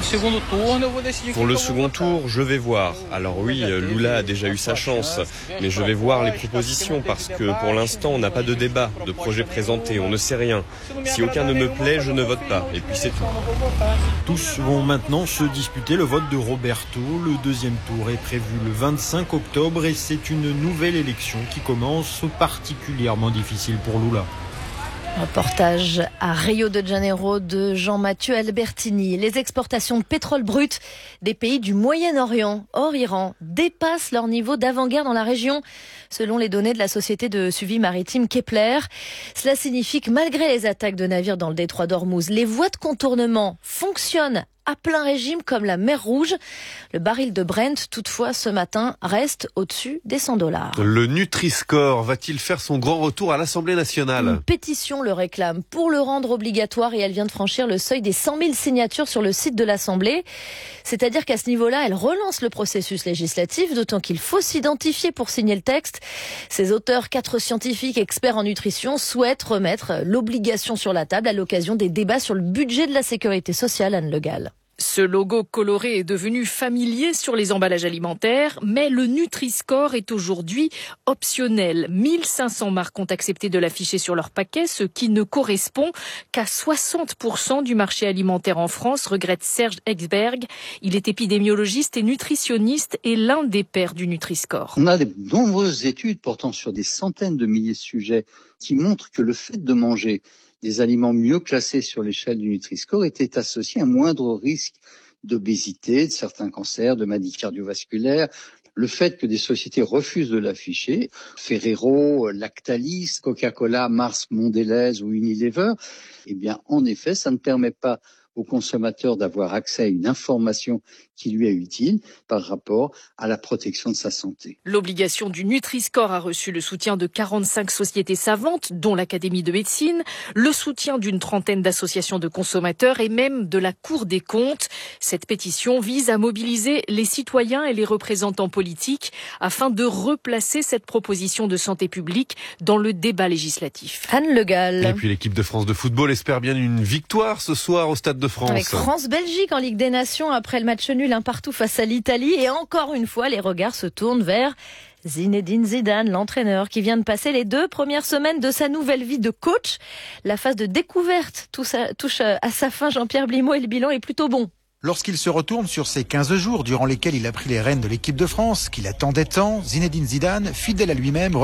Pour le second tour, je vais voir. Alors oui, Lula a déjà eu sa chance, mais je vais voir les propositions parce que pour l'instant, on n'a pas de débat, de projet présenté, on ne sait rien. Si aucun ne me plaît, je ne vote pas, et puis c'est tout. Tous vont maintenant se disputer le vote de Roberto. Le deuxième tour est prévu le vingt-cinq octobre et c'est une nouvelle élection qui commence particulièrement difficile pour Lula. Reportage à Rio de Janeiro de Jean-Mathieu Albertini. Les exportations de pétrole brut des pays du Moyen-Orient, hors Iran, dépassent leur niveau d'avant-guerre dans la région, selon les données de la société de suivi maritime Kepler. Cela signifie que malgré les attaques de navires dans le détroit d'Ormuz, les voies de contournement fonctionnent à plein régime comme la mer Rouge. Le baril de Brent, toutefois, ce matin, reste au-dessus des cent dollars. Le Nutri-Score va-t-il faire son grand retour à l'Assemblée nationale ? Une pétition le réclame pour le rendre obligatoire et elle vient de franchir le seuil des cent mille signatures sur le site de l'Assemblée. C'est-à-dire qu'à ce niveau-là, elle relance le processus législatif, d'autant qu'il faut s'identifier pour signer le texte. Ses auteurs, quatre scientifiques experts en nutrition, souhaitent remettre l'obligation sur la table à l'occasion des débats sur le budget de la sécurité sociale. Anne Le Gall. Ce logo coloré est devenu familier sur les emballages alimentaires, mais le Nutri-Score est aujourd'hui optionnel. mille cinq cents marques ont accepté de l'afficher sur leur paquet, ce qui ne correspond qu'à soixante pour cent du marché alimentaire en France, regrette Serge Exberg. Il est épidémiologiste et nutritionniste et l'un des pairs du Nutri-Score. On a de nombreuses études portant sur des centaines de milliers de sujets qui montrent que le fait de manger des aliments mieux classés sur l'échelle du Nutri-Score étaient associés à un moindre risque d'obésité, de certains cancers, de maladies cardiovasculaires. Le fait que des sociétés refusent de l'afficher, Ferrero, Lactalis, Coca-Cola, Mars, Mondelez ou Unilever, eh bien, en effet, ça ne permet pas au consommateur d'avoir accès à une information qui lui est utile par rapport à la protection de sa santé. L'obligation du Nutri-Score a reçu le soutien de quarante-cinq sociétés savantes, dont l'Académie de médecine, le soutien d'une trentaine d'associations de consommateurs et même de la Cour des comptes. Cette pétition vise à mobiliser les citoyens et les représentants politiques afin de replacer cette proposition de santé publique dans le débat législatif. Anne Le Gall. Et puis l'équipe de France de football espère bien une victoire ce soir au Stade de France. Avec France-Belgique en Ligue des Nations après le match nul un partout face à l'Italie. Et encore une fois, les regards se tournent vers Zinedine Zidane, l'entraîneur qui vient de passer les deux premières semaines de sa nouvelle vie de coach. La phase de découverte touche à sa fin, Jean-Pierre Blimaud, et le bilan est plutôt bon. Lorsqu'il se retourne sur ces quinze jours durant lesquels il a pris les rênes de l'équipe de France, qu'il attendait tant, Zinedine Zidane, fidèle à lui-même,